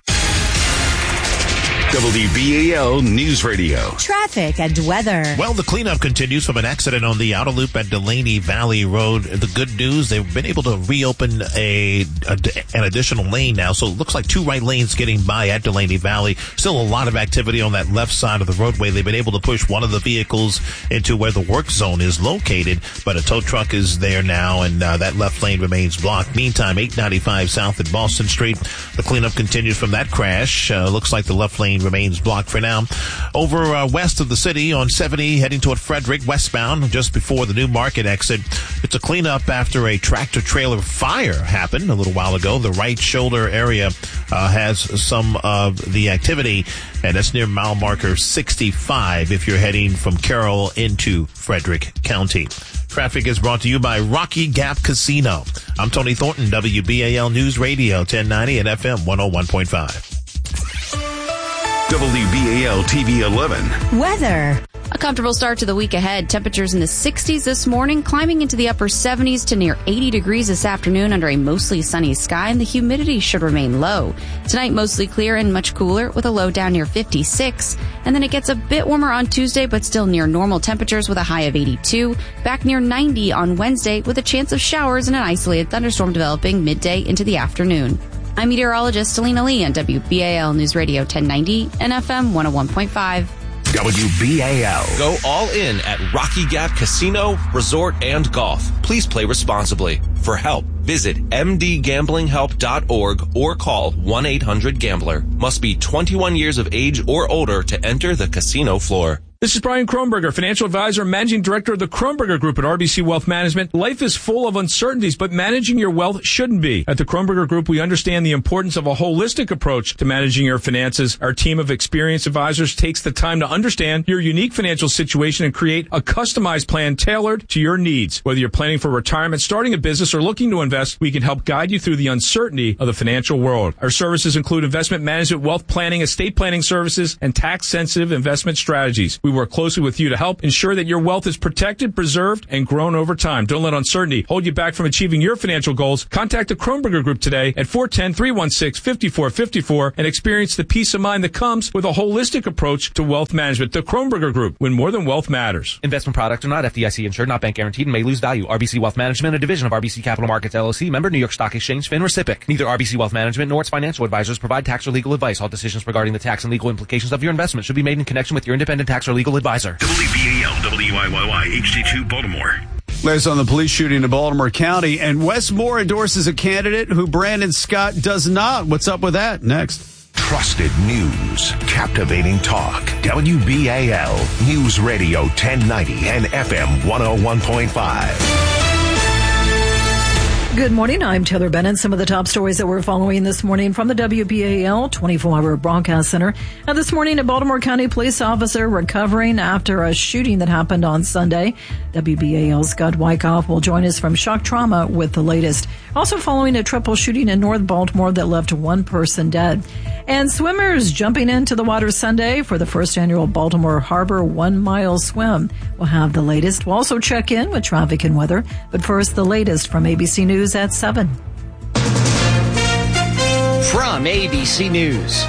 W B A L News Radio. Traffic and weather. Well, the cleanup continues from an accident on the outer loop at Delaney Valley Road. The good news, they've been able to reopen a, a an additional lane now. So it looks like two right lanes getting by at Delaney Valley. Still a lot of activity on that left side of the roadway. They've been able to push one of the vehicles into where the work zone is located, but a tow truck is there now, and uh, that left lane remains blocked. Meantime, eight ninety-five south at Boston Street. The cleanup continues from that crash. Uh, looks like the left lane remains blocked for now. Over uh, west of the city on seventy, heading toward Frederick westbound, just before the New Market exit. It's a cleanup after a tractor trailer fire happened a little while ago. The right shoulder area uh, has some of the activity, and that's near mile marker sixty-five if you're heading from Carroll into Frederick County. Traffic is brought to you by Rocky Gap Casino. I'm Tony Thornton, W B A L News Radio ten ninety and F M one oh one point five. W B A L T V eleven. Weather. A comfortable start to the week ahead. Temperatures in the sixties this morning, climbing into the upper seventies to near eighty degrees this afternoon under a mostly sunny sky, and the humidity should remain low. Tonight, mostly clear and much cooler with a low down near fifty-six. And then it gets a bit warmer on Tuesday, but still near normal temperatures with a high of eighty-two. Back near ninety on Wednesday with a chance of showers and an isolated thunderstorm developing midday into the afternoon. I'm meteorologist Selena Lee on W B A L News Radio ten ninety and F M one oh one point five. W B A L. Go all in at Rocky Gap Casino, Resort, and Golf. Please play responsibly. For help, visit m d gambling help dot org or call one eight hundred gambler. Must be twenty-one years of age or older to enter the casino floor. This is Brian Kronberger, financial advisor and managing director of the Kronberger Group at R B C Wealth Management. Life is full of uncertainties, but managing your wealth shouldn't be. At the Kronberger Group, we understand the importance of a holistic approach to managing your finances. Our team of experienced advisors takes the time to understand your unique financial situation and create a customized plan tailored to your needs. Whether you're planning for retirement, starting a business, or looking to invest, we can help guide you through the uncertainty of the financial world. Our services include investment management, wealth planning, estate planning services, and tax-sensitive investment strategies. We work closely with you to help ensure that your wealth is protected, preserved, and grown over time. Don't let uncertainty hold you back from achieving your financial goals. Contact the Kronberger Group today at four one zero, three one six, five four five four and experience the peace of mind that comes with a holistic approach to wealth management. The Kronberger Group, when more than wealth matters. Investment products are not F D I C insured, not bank guaranteed, and may lose value. R B C Wealth Management, a division of R B C Capital Markets, L L C, member New York Stock Exchange, FINRA S I P C. Neither R B C Wealth Management nor its financial advisors provide tax or legal advice. All decisions regarding the tax and legal implications of your investment should be made in connection with your independent tax or legal advisor. W B A L, W I Y Y, H D two, Baltimore. Latest on the police shooting in Baltimore County, and Wes Moore endorses a candidate who Brandon Scott does not. What's up with that? Next. Trusted news, captivating talk. W B A L, News Radio ten ninety and F M one oh one point five. Good morning. I'm Taylor Bennett. Some of the top stories that we're following this morning from the W B A L twenty-four hour broadcast center. Now, this morning, a Baltimore County police officer recovering after a shooting that happened on Sunday. W B A L's Scott Wyckoff will join us from Shock Trauma with the latest. Also following a triple shooting in North Baltimore that left one person dead. And swimmers jumping into the water Sunday for the first annual Baltimore Harbor one mile swim. We'll have the latest. We'll also check in with traffic and weather. But first, the latest from A B C News at seven. From A B C News,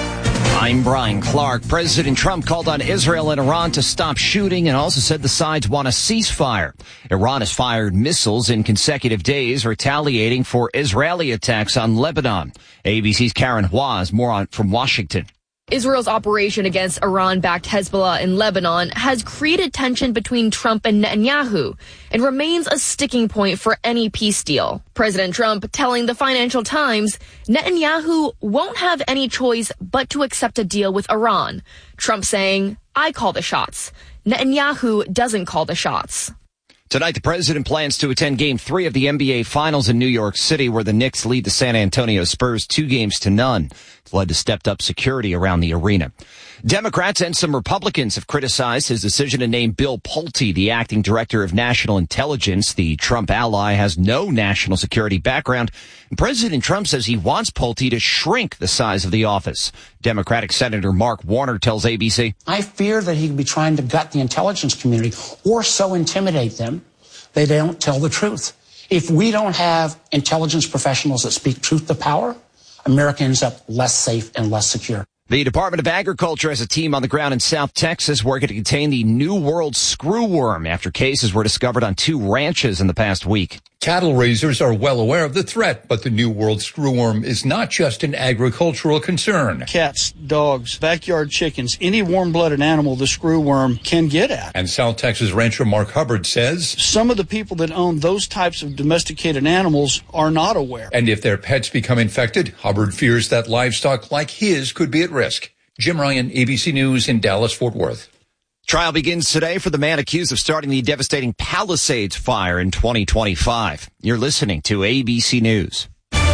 I'm Brian Clark. President Trump called on Israel and Iran to stop shooting and also said the sides want a ceasefire. Iran has fired missiles in consecutive days, retaliating for Israeli attacks on Lebanon. A B C's Karen Hua has more on from Washington. Israel's operation against Iran-backed Hezbollah in Lebanon has created tension between Trump and Netanyahu and remains a sticking point for any peace deal. President Trump telling the Financial Times Netanyahu won't have any choice but to accept a deal with Iran. Trump saying, I call the shots. Netanyahu doesn't call the shots. Tonight, the president plans to attend Game three of the N B A Finals in New York City, where the Knicks lead the San Antonio Spurs two games to none. It's led to stepped-up security around the arena. Democrats and some Republicans have criticized his decision to name Bill Pulte the acting director of national intelligence. The Trump ally has no national security background, and President Trump says he wants Pulte to shrink the size of the office. Democratic Senator Mark Warner tells A B C, I fear that he could be trying to gut the intelligence community or so intimidate them they don't tell the truth. If we don't have intelligence professionals that speak truth to power, America ends up less safe and less secure. The Department of Agriculture has a team on the ground in South Texas working to contain the New World screwworm after cases were discovered on two ranches in the past week. Cattle raisers are well aware of the threat, but the New World screwworm is not just an agricultural concern. Cats, dogs, backyard chickens, any warm-blooded animal the screwworm can get at. And South Texas rancher Mark Hubbard says some of the people that own those types of domesticated animals are not aware. And if their pets become infected, Hubbard fears that livestock like his could be at risk. Jim Ryan, A B C News in Dallas-Fort Worth. Trial begins today for the man accused of starting the devastating Palisades fire in twenty twenty-five. You're listening to A B C News.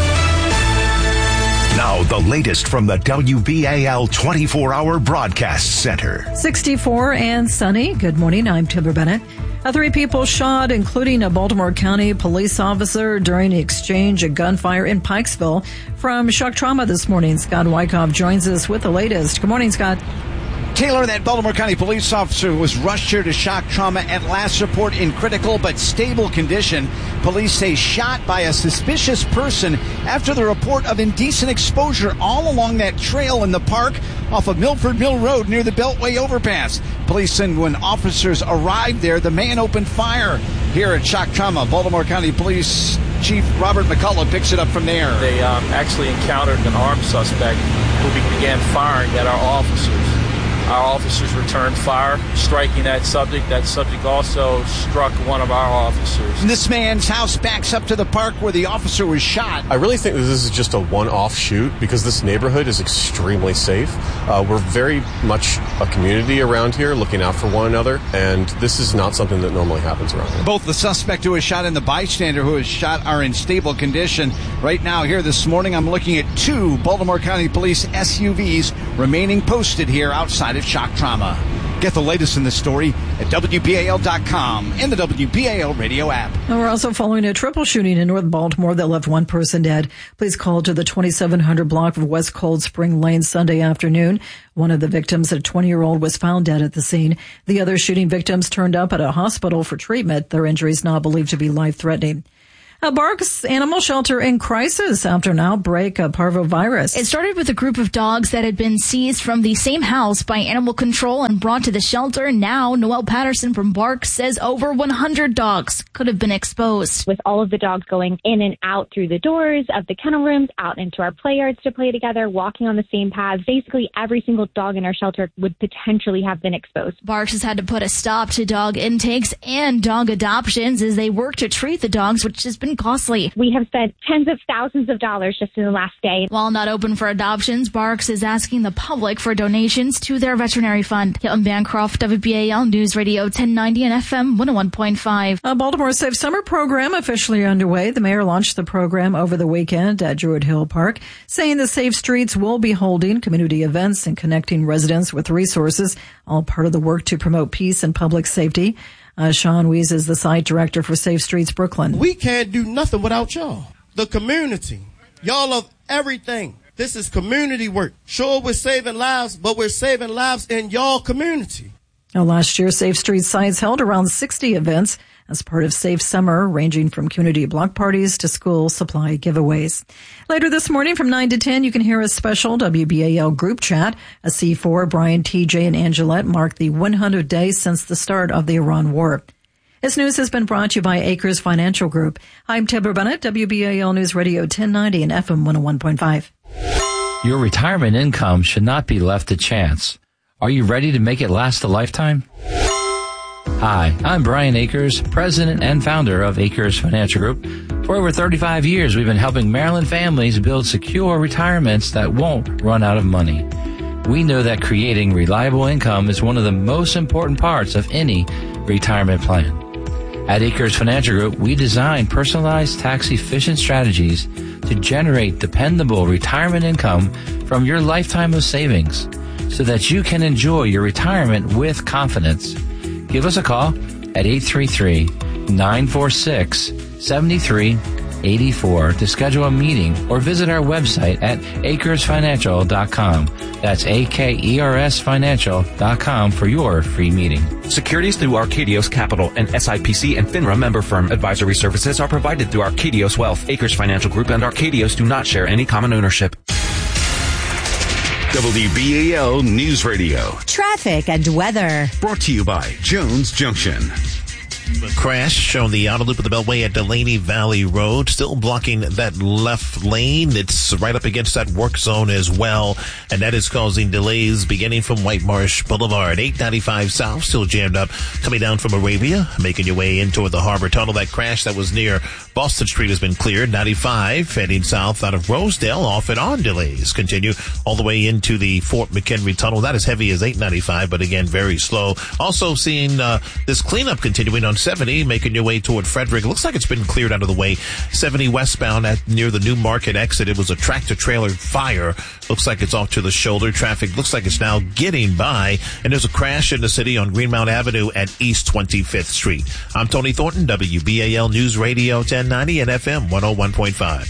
Now, the latest from the W B A L twenty-four hour broadcast center. sixty-four and sunny. Good morning. I'm Taylor Bennett. Uh, three people shot, including a Baltimore County police officer, during the exchange of gunfire in Pikesville. From Shock Trauma this morning, Scott Wyckoff joins us with the latest. Good morning, Scott. Taylor, that Baltimore County police officer was rushed here to Shock Trauma at last report in critical but stable condition. Police say shot by a suspicious person after the report of indecent exposure all along that trail in the park off of Milford Mill Road near the Beltway overpass. Police said when officers arrived there, the man opened fire. Here at Shock Trauma, Baltimore County Police Chief Robert McCullough picks it up from there. They um, actually encountered an armed suspect who began firing at our officers. our officers returned fire, striking that subject. That subject also struck one of our officers. This man's house backs up to the park where the officer was shot. I really think that this is just a one-off shoot because this neighborhood is extremely safe. Uh, we're very much a community around here looking out for one another, and this is not something that normally happens around here. Both the suspect who was shot and the bystander who was shot are in stable condition. Right now, here this morning, I'm looking at two Baltimore County Police S U Vs remaining posted here outside of Shock Trauma. Get the latest in this story at W B A L dot com and the W B A L radio app. And we're also following a triple shooting in North Baltimore that left one person dead. Police called to the twenty-seven hundred block of West Cold Spring Lane Sunday afternoon. One of the victims, a twenty-year-old, was found dead at the scene. The other shooting victims turned up at a hospital for treatment. Their injuries now believed to be life-threatening. A Barks animal shelter in crisis after an outbreak of parvovirus. It started with a group of dogs that had been seized from the same house by animal control and brought to the shelter. Now, Noelle Patterson from Barks says over one hundred dogs could have been exposed. With all of the dogs going in and out through the doors of the kennel rooms, out into our play yards to play together, walking on the same paths, basically every single dog in our shelter would potentially have been exposed. Barks has had to put a stop to dog intakes and dog adoptions as they work to treat the dogs, which has been costly. We have spent tens of thousands of dollars just in the last day. While not open for adoptions, Barks is asking the public for donations to their veterinary fund. Hilton Bancroft, W B A L News Radio ten ninety and F M one oh one point five. A Baltimore Safe Summer program officially underway. The mayor launched the program over the weekend at Druid Hill Park, saying the Safe Streets will be holding community events and connecting residents with resources, all part of the work to promote peace and public safety. Uh, Sean Weiss is the site director for Safe Streets Brooklyn. We can't do nothing without y'all. The community. Y'all love everything. This is community work. Sure, we're saving lives, but we're saving lives in y'all community. Now, last year, Safe Streets sites held around sixty events as part of Safe Summer, ranging from community block parties to school supply giveaways. Later this morning from nine to ten, you can hear a special W B A L group chat. A C four, Brian, T J, and Angelette mark the one hundred days since the start of the Iran war. This news has been brought to you by Acres Financial Group. I'm Deborah Bennett, W B A L News Radio ten ninety and F M one oh one point five. Your retirement income should not be left to chance. Are you ready to make it last a lifetime? Hi, I'm Brian Akers, president and founder of Akers Financial Group. For over thirty-five years, we've been helping Maryland families build secure retirements that won't run out of money. We know that creating reliable income is one of the most important parts of any retirement plan. At Akers Financial Group, we design personalized tax-efficient strategies to generate dependable retirement income from your lifetime of savings so that you can enjoy your retirement with confidence. Give us a call at eight three three, nine four six, seven three eight four to schedule a meeting or visit our website at acres financial dot com. That's A K E R S financial dot com for your free meeting. Securities through Arcadios Capital, an S I P C and FINRA member firm. Advisory services are provided through Arcadios Wealth. Acres Financial Group and Arcadios do not share any common ownership. W B A L News Radio. Traffic and weather. Brought to you by Jones Junction. A crash on the outer loop of the Beltway at Delaney Valley Road, still blocking that left lane. It's right up against that work zone as well, and that is causing delays beginning from White Marsh Boulevard. eight ninety-five South still jammed up, coming down from Arabia, making your way in toward the Harbor Tunnel. That crash that was near Boston Street has been cleared. ninety-five heading south out of Rosedale, off and on delays continue all the way into the Fort McHenry Tunnel. Not as heavy as eight ninety-five, but again very slow. Also seeing uh, this cleanup continuing on seventy, making your way toward Frederick. Looks like it's been cleared out of the way. seventy westbound at near the New Market exit. It was a tractor trailer fire. Looks like it's off to the shoulder. Traffic looks like it's now getting by. And there's a crash in the city on Greenmount Avenue at East twenty-fifth Street. I'm Tony Thornton, W B A L News Radio ten ninety and F M one oh one point five.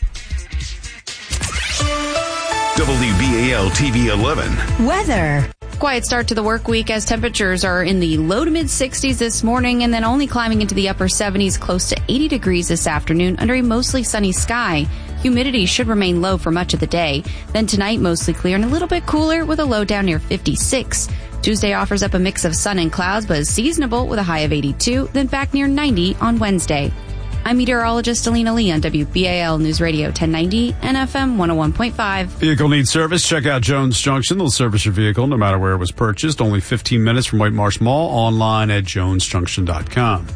W B A L T V eleven. Weather. Quiet start to the work week as temperatures are in the low to mid sixties this morning and then only climbing into the upper seventies, close to eighty degrees this afternoon under a mostly sunny sky. Humidity should remain low for much of the day. Then tonight, mostly clear and a little bit cooler with a low down near fifty-six. Tuesday offers up a mix of sun and clouds, but is seasonable with a high of eighty-two, then back near ninety on Wednesday. I'm meteorologist Alina Lee on W B A L News Radio ten ninety and F M one oh one point five. Vehicle needs service? Check out Jones Junction. They'll service your vehicle no matter where it was purchased. Only fifteen minutes from White Marsh Mall. Online at jones junction dot com.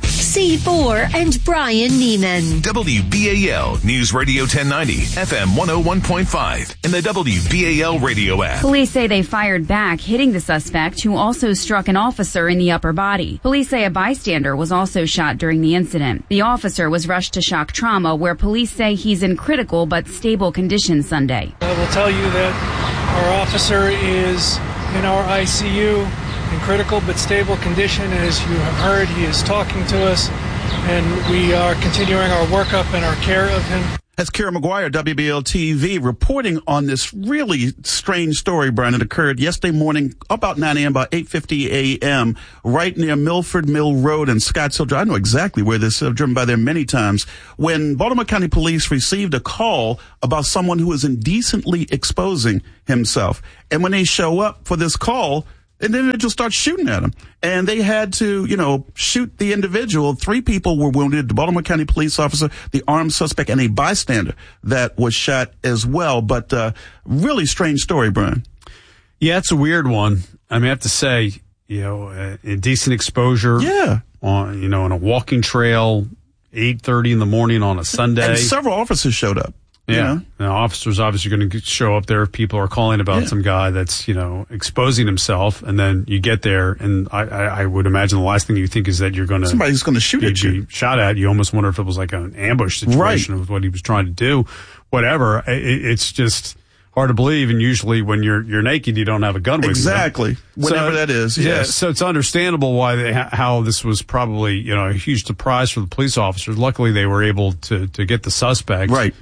C four and Brian Neiman. W B A L News Radio ten ninety, F M one oh one point five, and the W B A L radio app. Police say they fired back, hitting the suspect, who also struck an officer in the upper body. Police say a bystander was also shot during the incident. The officer was rushed to shock trauma, where police say he's in critical but stable condition Sunday. I will tell you that our officer is in our I C U. In critical but stable condition. As you have heard, he is talking to us, and we are continuing our workup and our care of him. That's Kara McGuire, W B L T V, reporting on this really strange story, Brian, that occurred yesterday morning about nine a.m., about eight fifty a.m., right near Milford Mill Road in Scottsdale Drive. I know exactly where this is. I've driven by there many times. When Baltimore County Police received a call about someone who was indecently exposing himself. And when they show up for this call, an individual starts shooting at him. And they had to, you know, shoot the individual. Three people were wounded, the Baltimore County police officer, the armed suspect, and a bystander that was shot as well. But uh really strange story, Brian. Yeah, it's a weird one. I mean, I have to say, you know, uh, indecent exposure. Yeah. On, you know, on a walking trail, eight thirty in the morning on a Sunday. And several officers showed up. Yeah. You know? Now, officers obviously going to show up there if people are calling about Yeah. some guy that's, you know, exposing himself. And then you get there, and I, I, I would imagine the last thing you think is that you're going to. Somebody's going to shoot be, at you. be shot at. You almost wonder if it was like an ambush situation Right. of what he was trying to do. Whatever. It, it's just hard to believe. And usually when you're you're naked, you don't have a gun with Exactly. you. Whenever that is, Yeah. yes. So it's understandable why they, how this was probably, you know, a huge surprise for the police officers. Luckily, they were able to, to get the suspect. Right.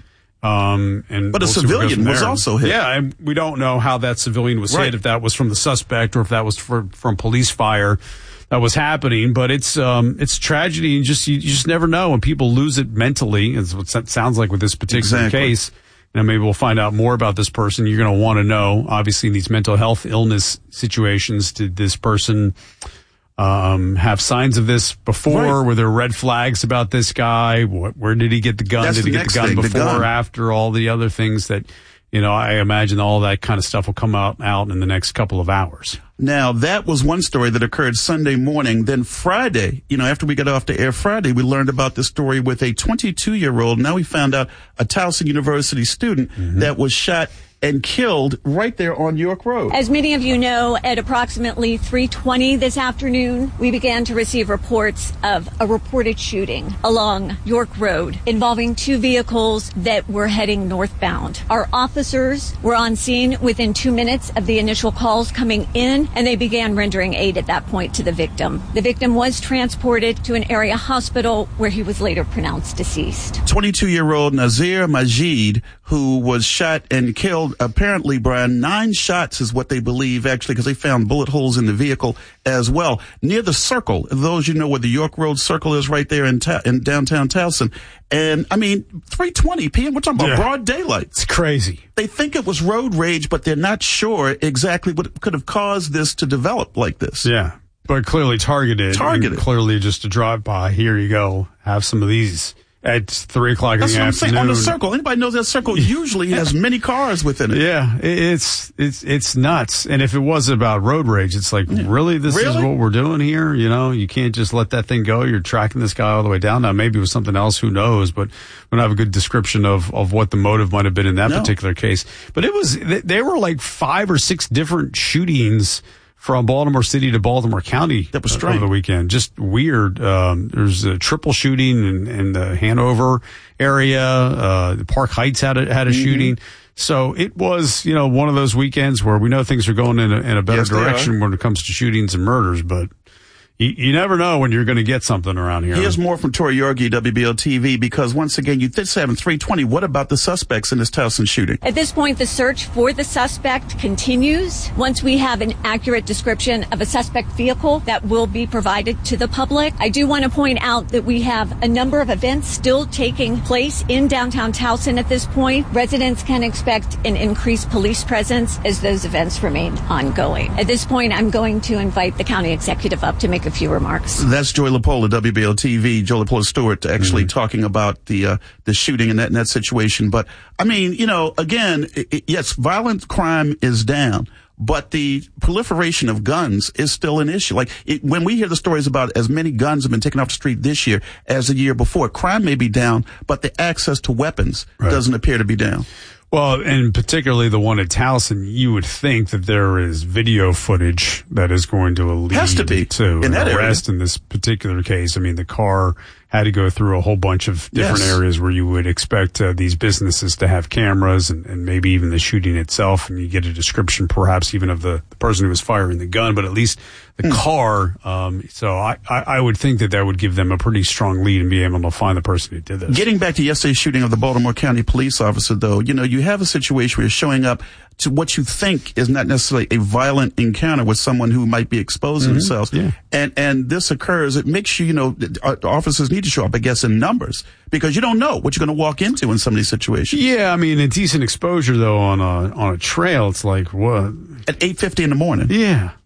Um, and But a we'll see what goes civilian from was there. also hit. Yeah, and we don't know how that civilian was Right. hit, if that was from the suspect or if that was for, from police fire that was happening. But it's um, it's tragedy, and just you, you just never know when people lose it mentally. Is what it sounds like with this particular Exactly. case. And maybe we'll find out more about this person. You're going to want to know, obviously, in these mental health illness situations, did this person um, have signs of this before? Right. Were there red flags about this guy? What, where did he get the gun? That's did the he get next the gun thing, the before gun. or after? All the other things that, you know, I imagine all that kind of stuff will come out, out in the next couple of hours. Now, that was one story that occurred Sunday morning. Then Friday, you know, after we got off the air Friday, we learned about this story with a twenty-two-year-old. Now we found out a Towson University student Mm-hmm. that was shot and killed right there on York Road. As many of you know, at approximately three twenty this afternoon, we began to receive reports of a reported shooting along York Road involving two vehicles that were heading northbound. Our officers were on scene within two minutes of the initial calls coming in, and they began rendering aid at that point to the victim. The victim was transported to an area hospital where he was later pronounced deceased. twenty-two-year-old Nazir Majid, who was shot and killed, apparently, Brian, nine shots is what they believe, actually, because they found bullet holes in the vehicle as well. Near the Circle, those you know where the York Road Circle is, right there in, ta- in downtown Towson. And, I mean, three twenty p.m., we're talking about Yeah. broad daylight. It's crazy. They think it was road rage, but they're not sure exactly what could have caused this to develop like this. Yeah. But clearly targeted. Targeted. And clearly just a drive by. Here you go. Have some of these at three o'clock in That's the what I'm afternoon. saying. On the Circle, anybody knows that Circle usually has many cars within it. Yeah, it- it's it's it's nuts. And if it was about road rage, it's like, really, this is Really? what we're doing here? You know, you can't just let that thing go. You're tracking this guy all the way down. Now, maybe it was something else. Who knows? But we don't have a good description of of what the motive might have been in that No. particular case. But it was th- there were like five or six different shootings from Baltimore City to Baltimore County That was uh, strange. over the weekend. Just weird. Um, there's a triple shooting in, in the Hanover area. Uh, the Park Heights had a, had a Mm-hmm. shooting. So it was, you know, one of those weekends where we know things are going in a, in a better Yes, they direction when it comes to shootings and murders, but you, you never know when you're going to get something around here. Here's more from Tori Yorgi, W B L T V, because once again, you did say three twenty. What about the suspects in this Towson shooting? At this point, the search for the suspect continues. Once we have an accurate description of a suspect vehicle, that will be provided to the public. I do want to point out that we have a number of events still taking place in downtown Towson at this point. Residents can expect an increased police presence as those events remain ongoing. At this point, I'm going to invite the county executive up to make a a few remarks. That's Joy Lapola, W B L T V, Joy Lapola Stewart, actually mm-hmm. talking about the uh, the shooting in that, in that situation. But, I mean, you know, again, it, it, yes, violent crime is down. But the proliferation of guns is still an issue. Like, it, when we hear the stories about as many guns have been taken off the street this year as the year before, crime may be down, but the access to weapons right. doesn't appear to be down. Well, and particularly the one at Towson, you would think that there is video footage that is going to lead Has to, be. to in an that arrest area. in this particular case. I mean, the car had to go through a whole bunch of different yes. areas where you would expect uh, these businesses to have cameras and, and maybe even the shooting itself, and you get a description perhaps even of the, the person who was firing the gun, but at least the mm. car. Um, so I, I, I would think that that would give them a pretty strong lead and be able to find the person who did this. Getting back to yesterday's shooting of the Baltimore County police officer, though, you know, you have a situation where you're showing up to what you think is not necessarily a violent encounter with someone who might be exposing mm-hmm. themselves. Yeah. And, and this occurs, it makes you, you know, officers need to show up, I guess, in numbers because you don't know what you're going to walk into in some of these situations. Yeah. I mean, a decent exposure though on a, on a trail, it's like what? At eight fifty in the morning. Yeah.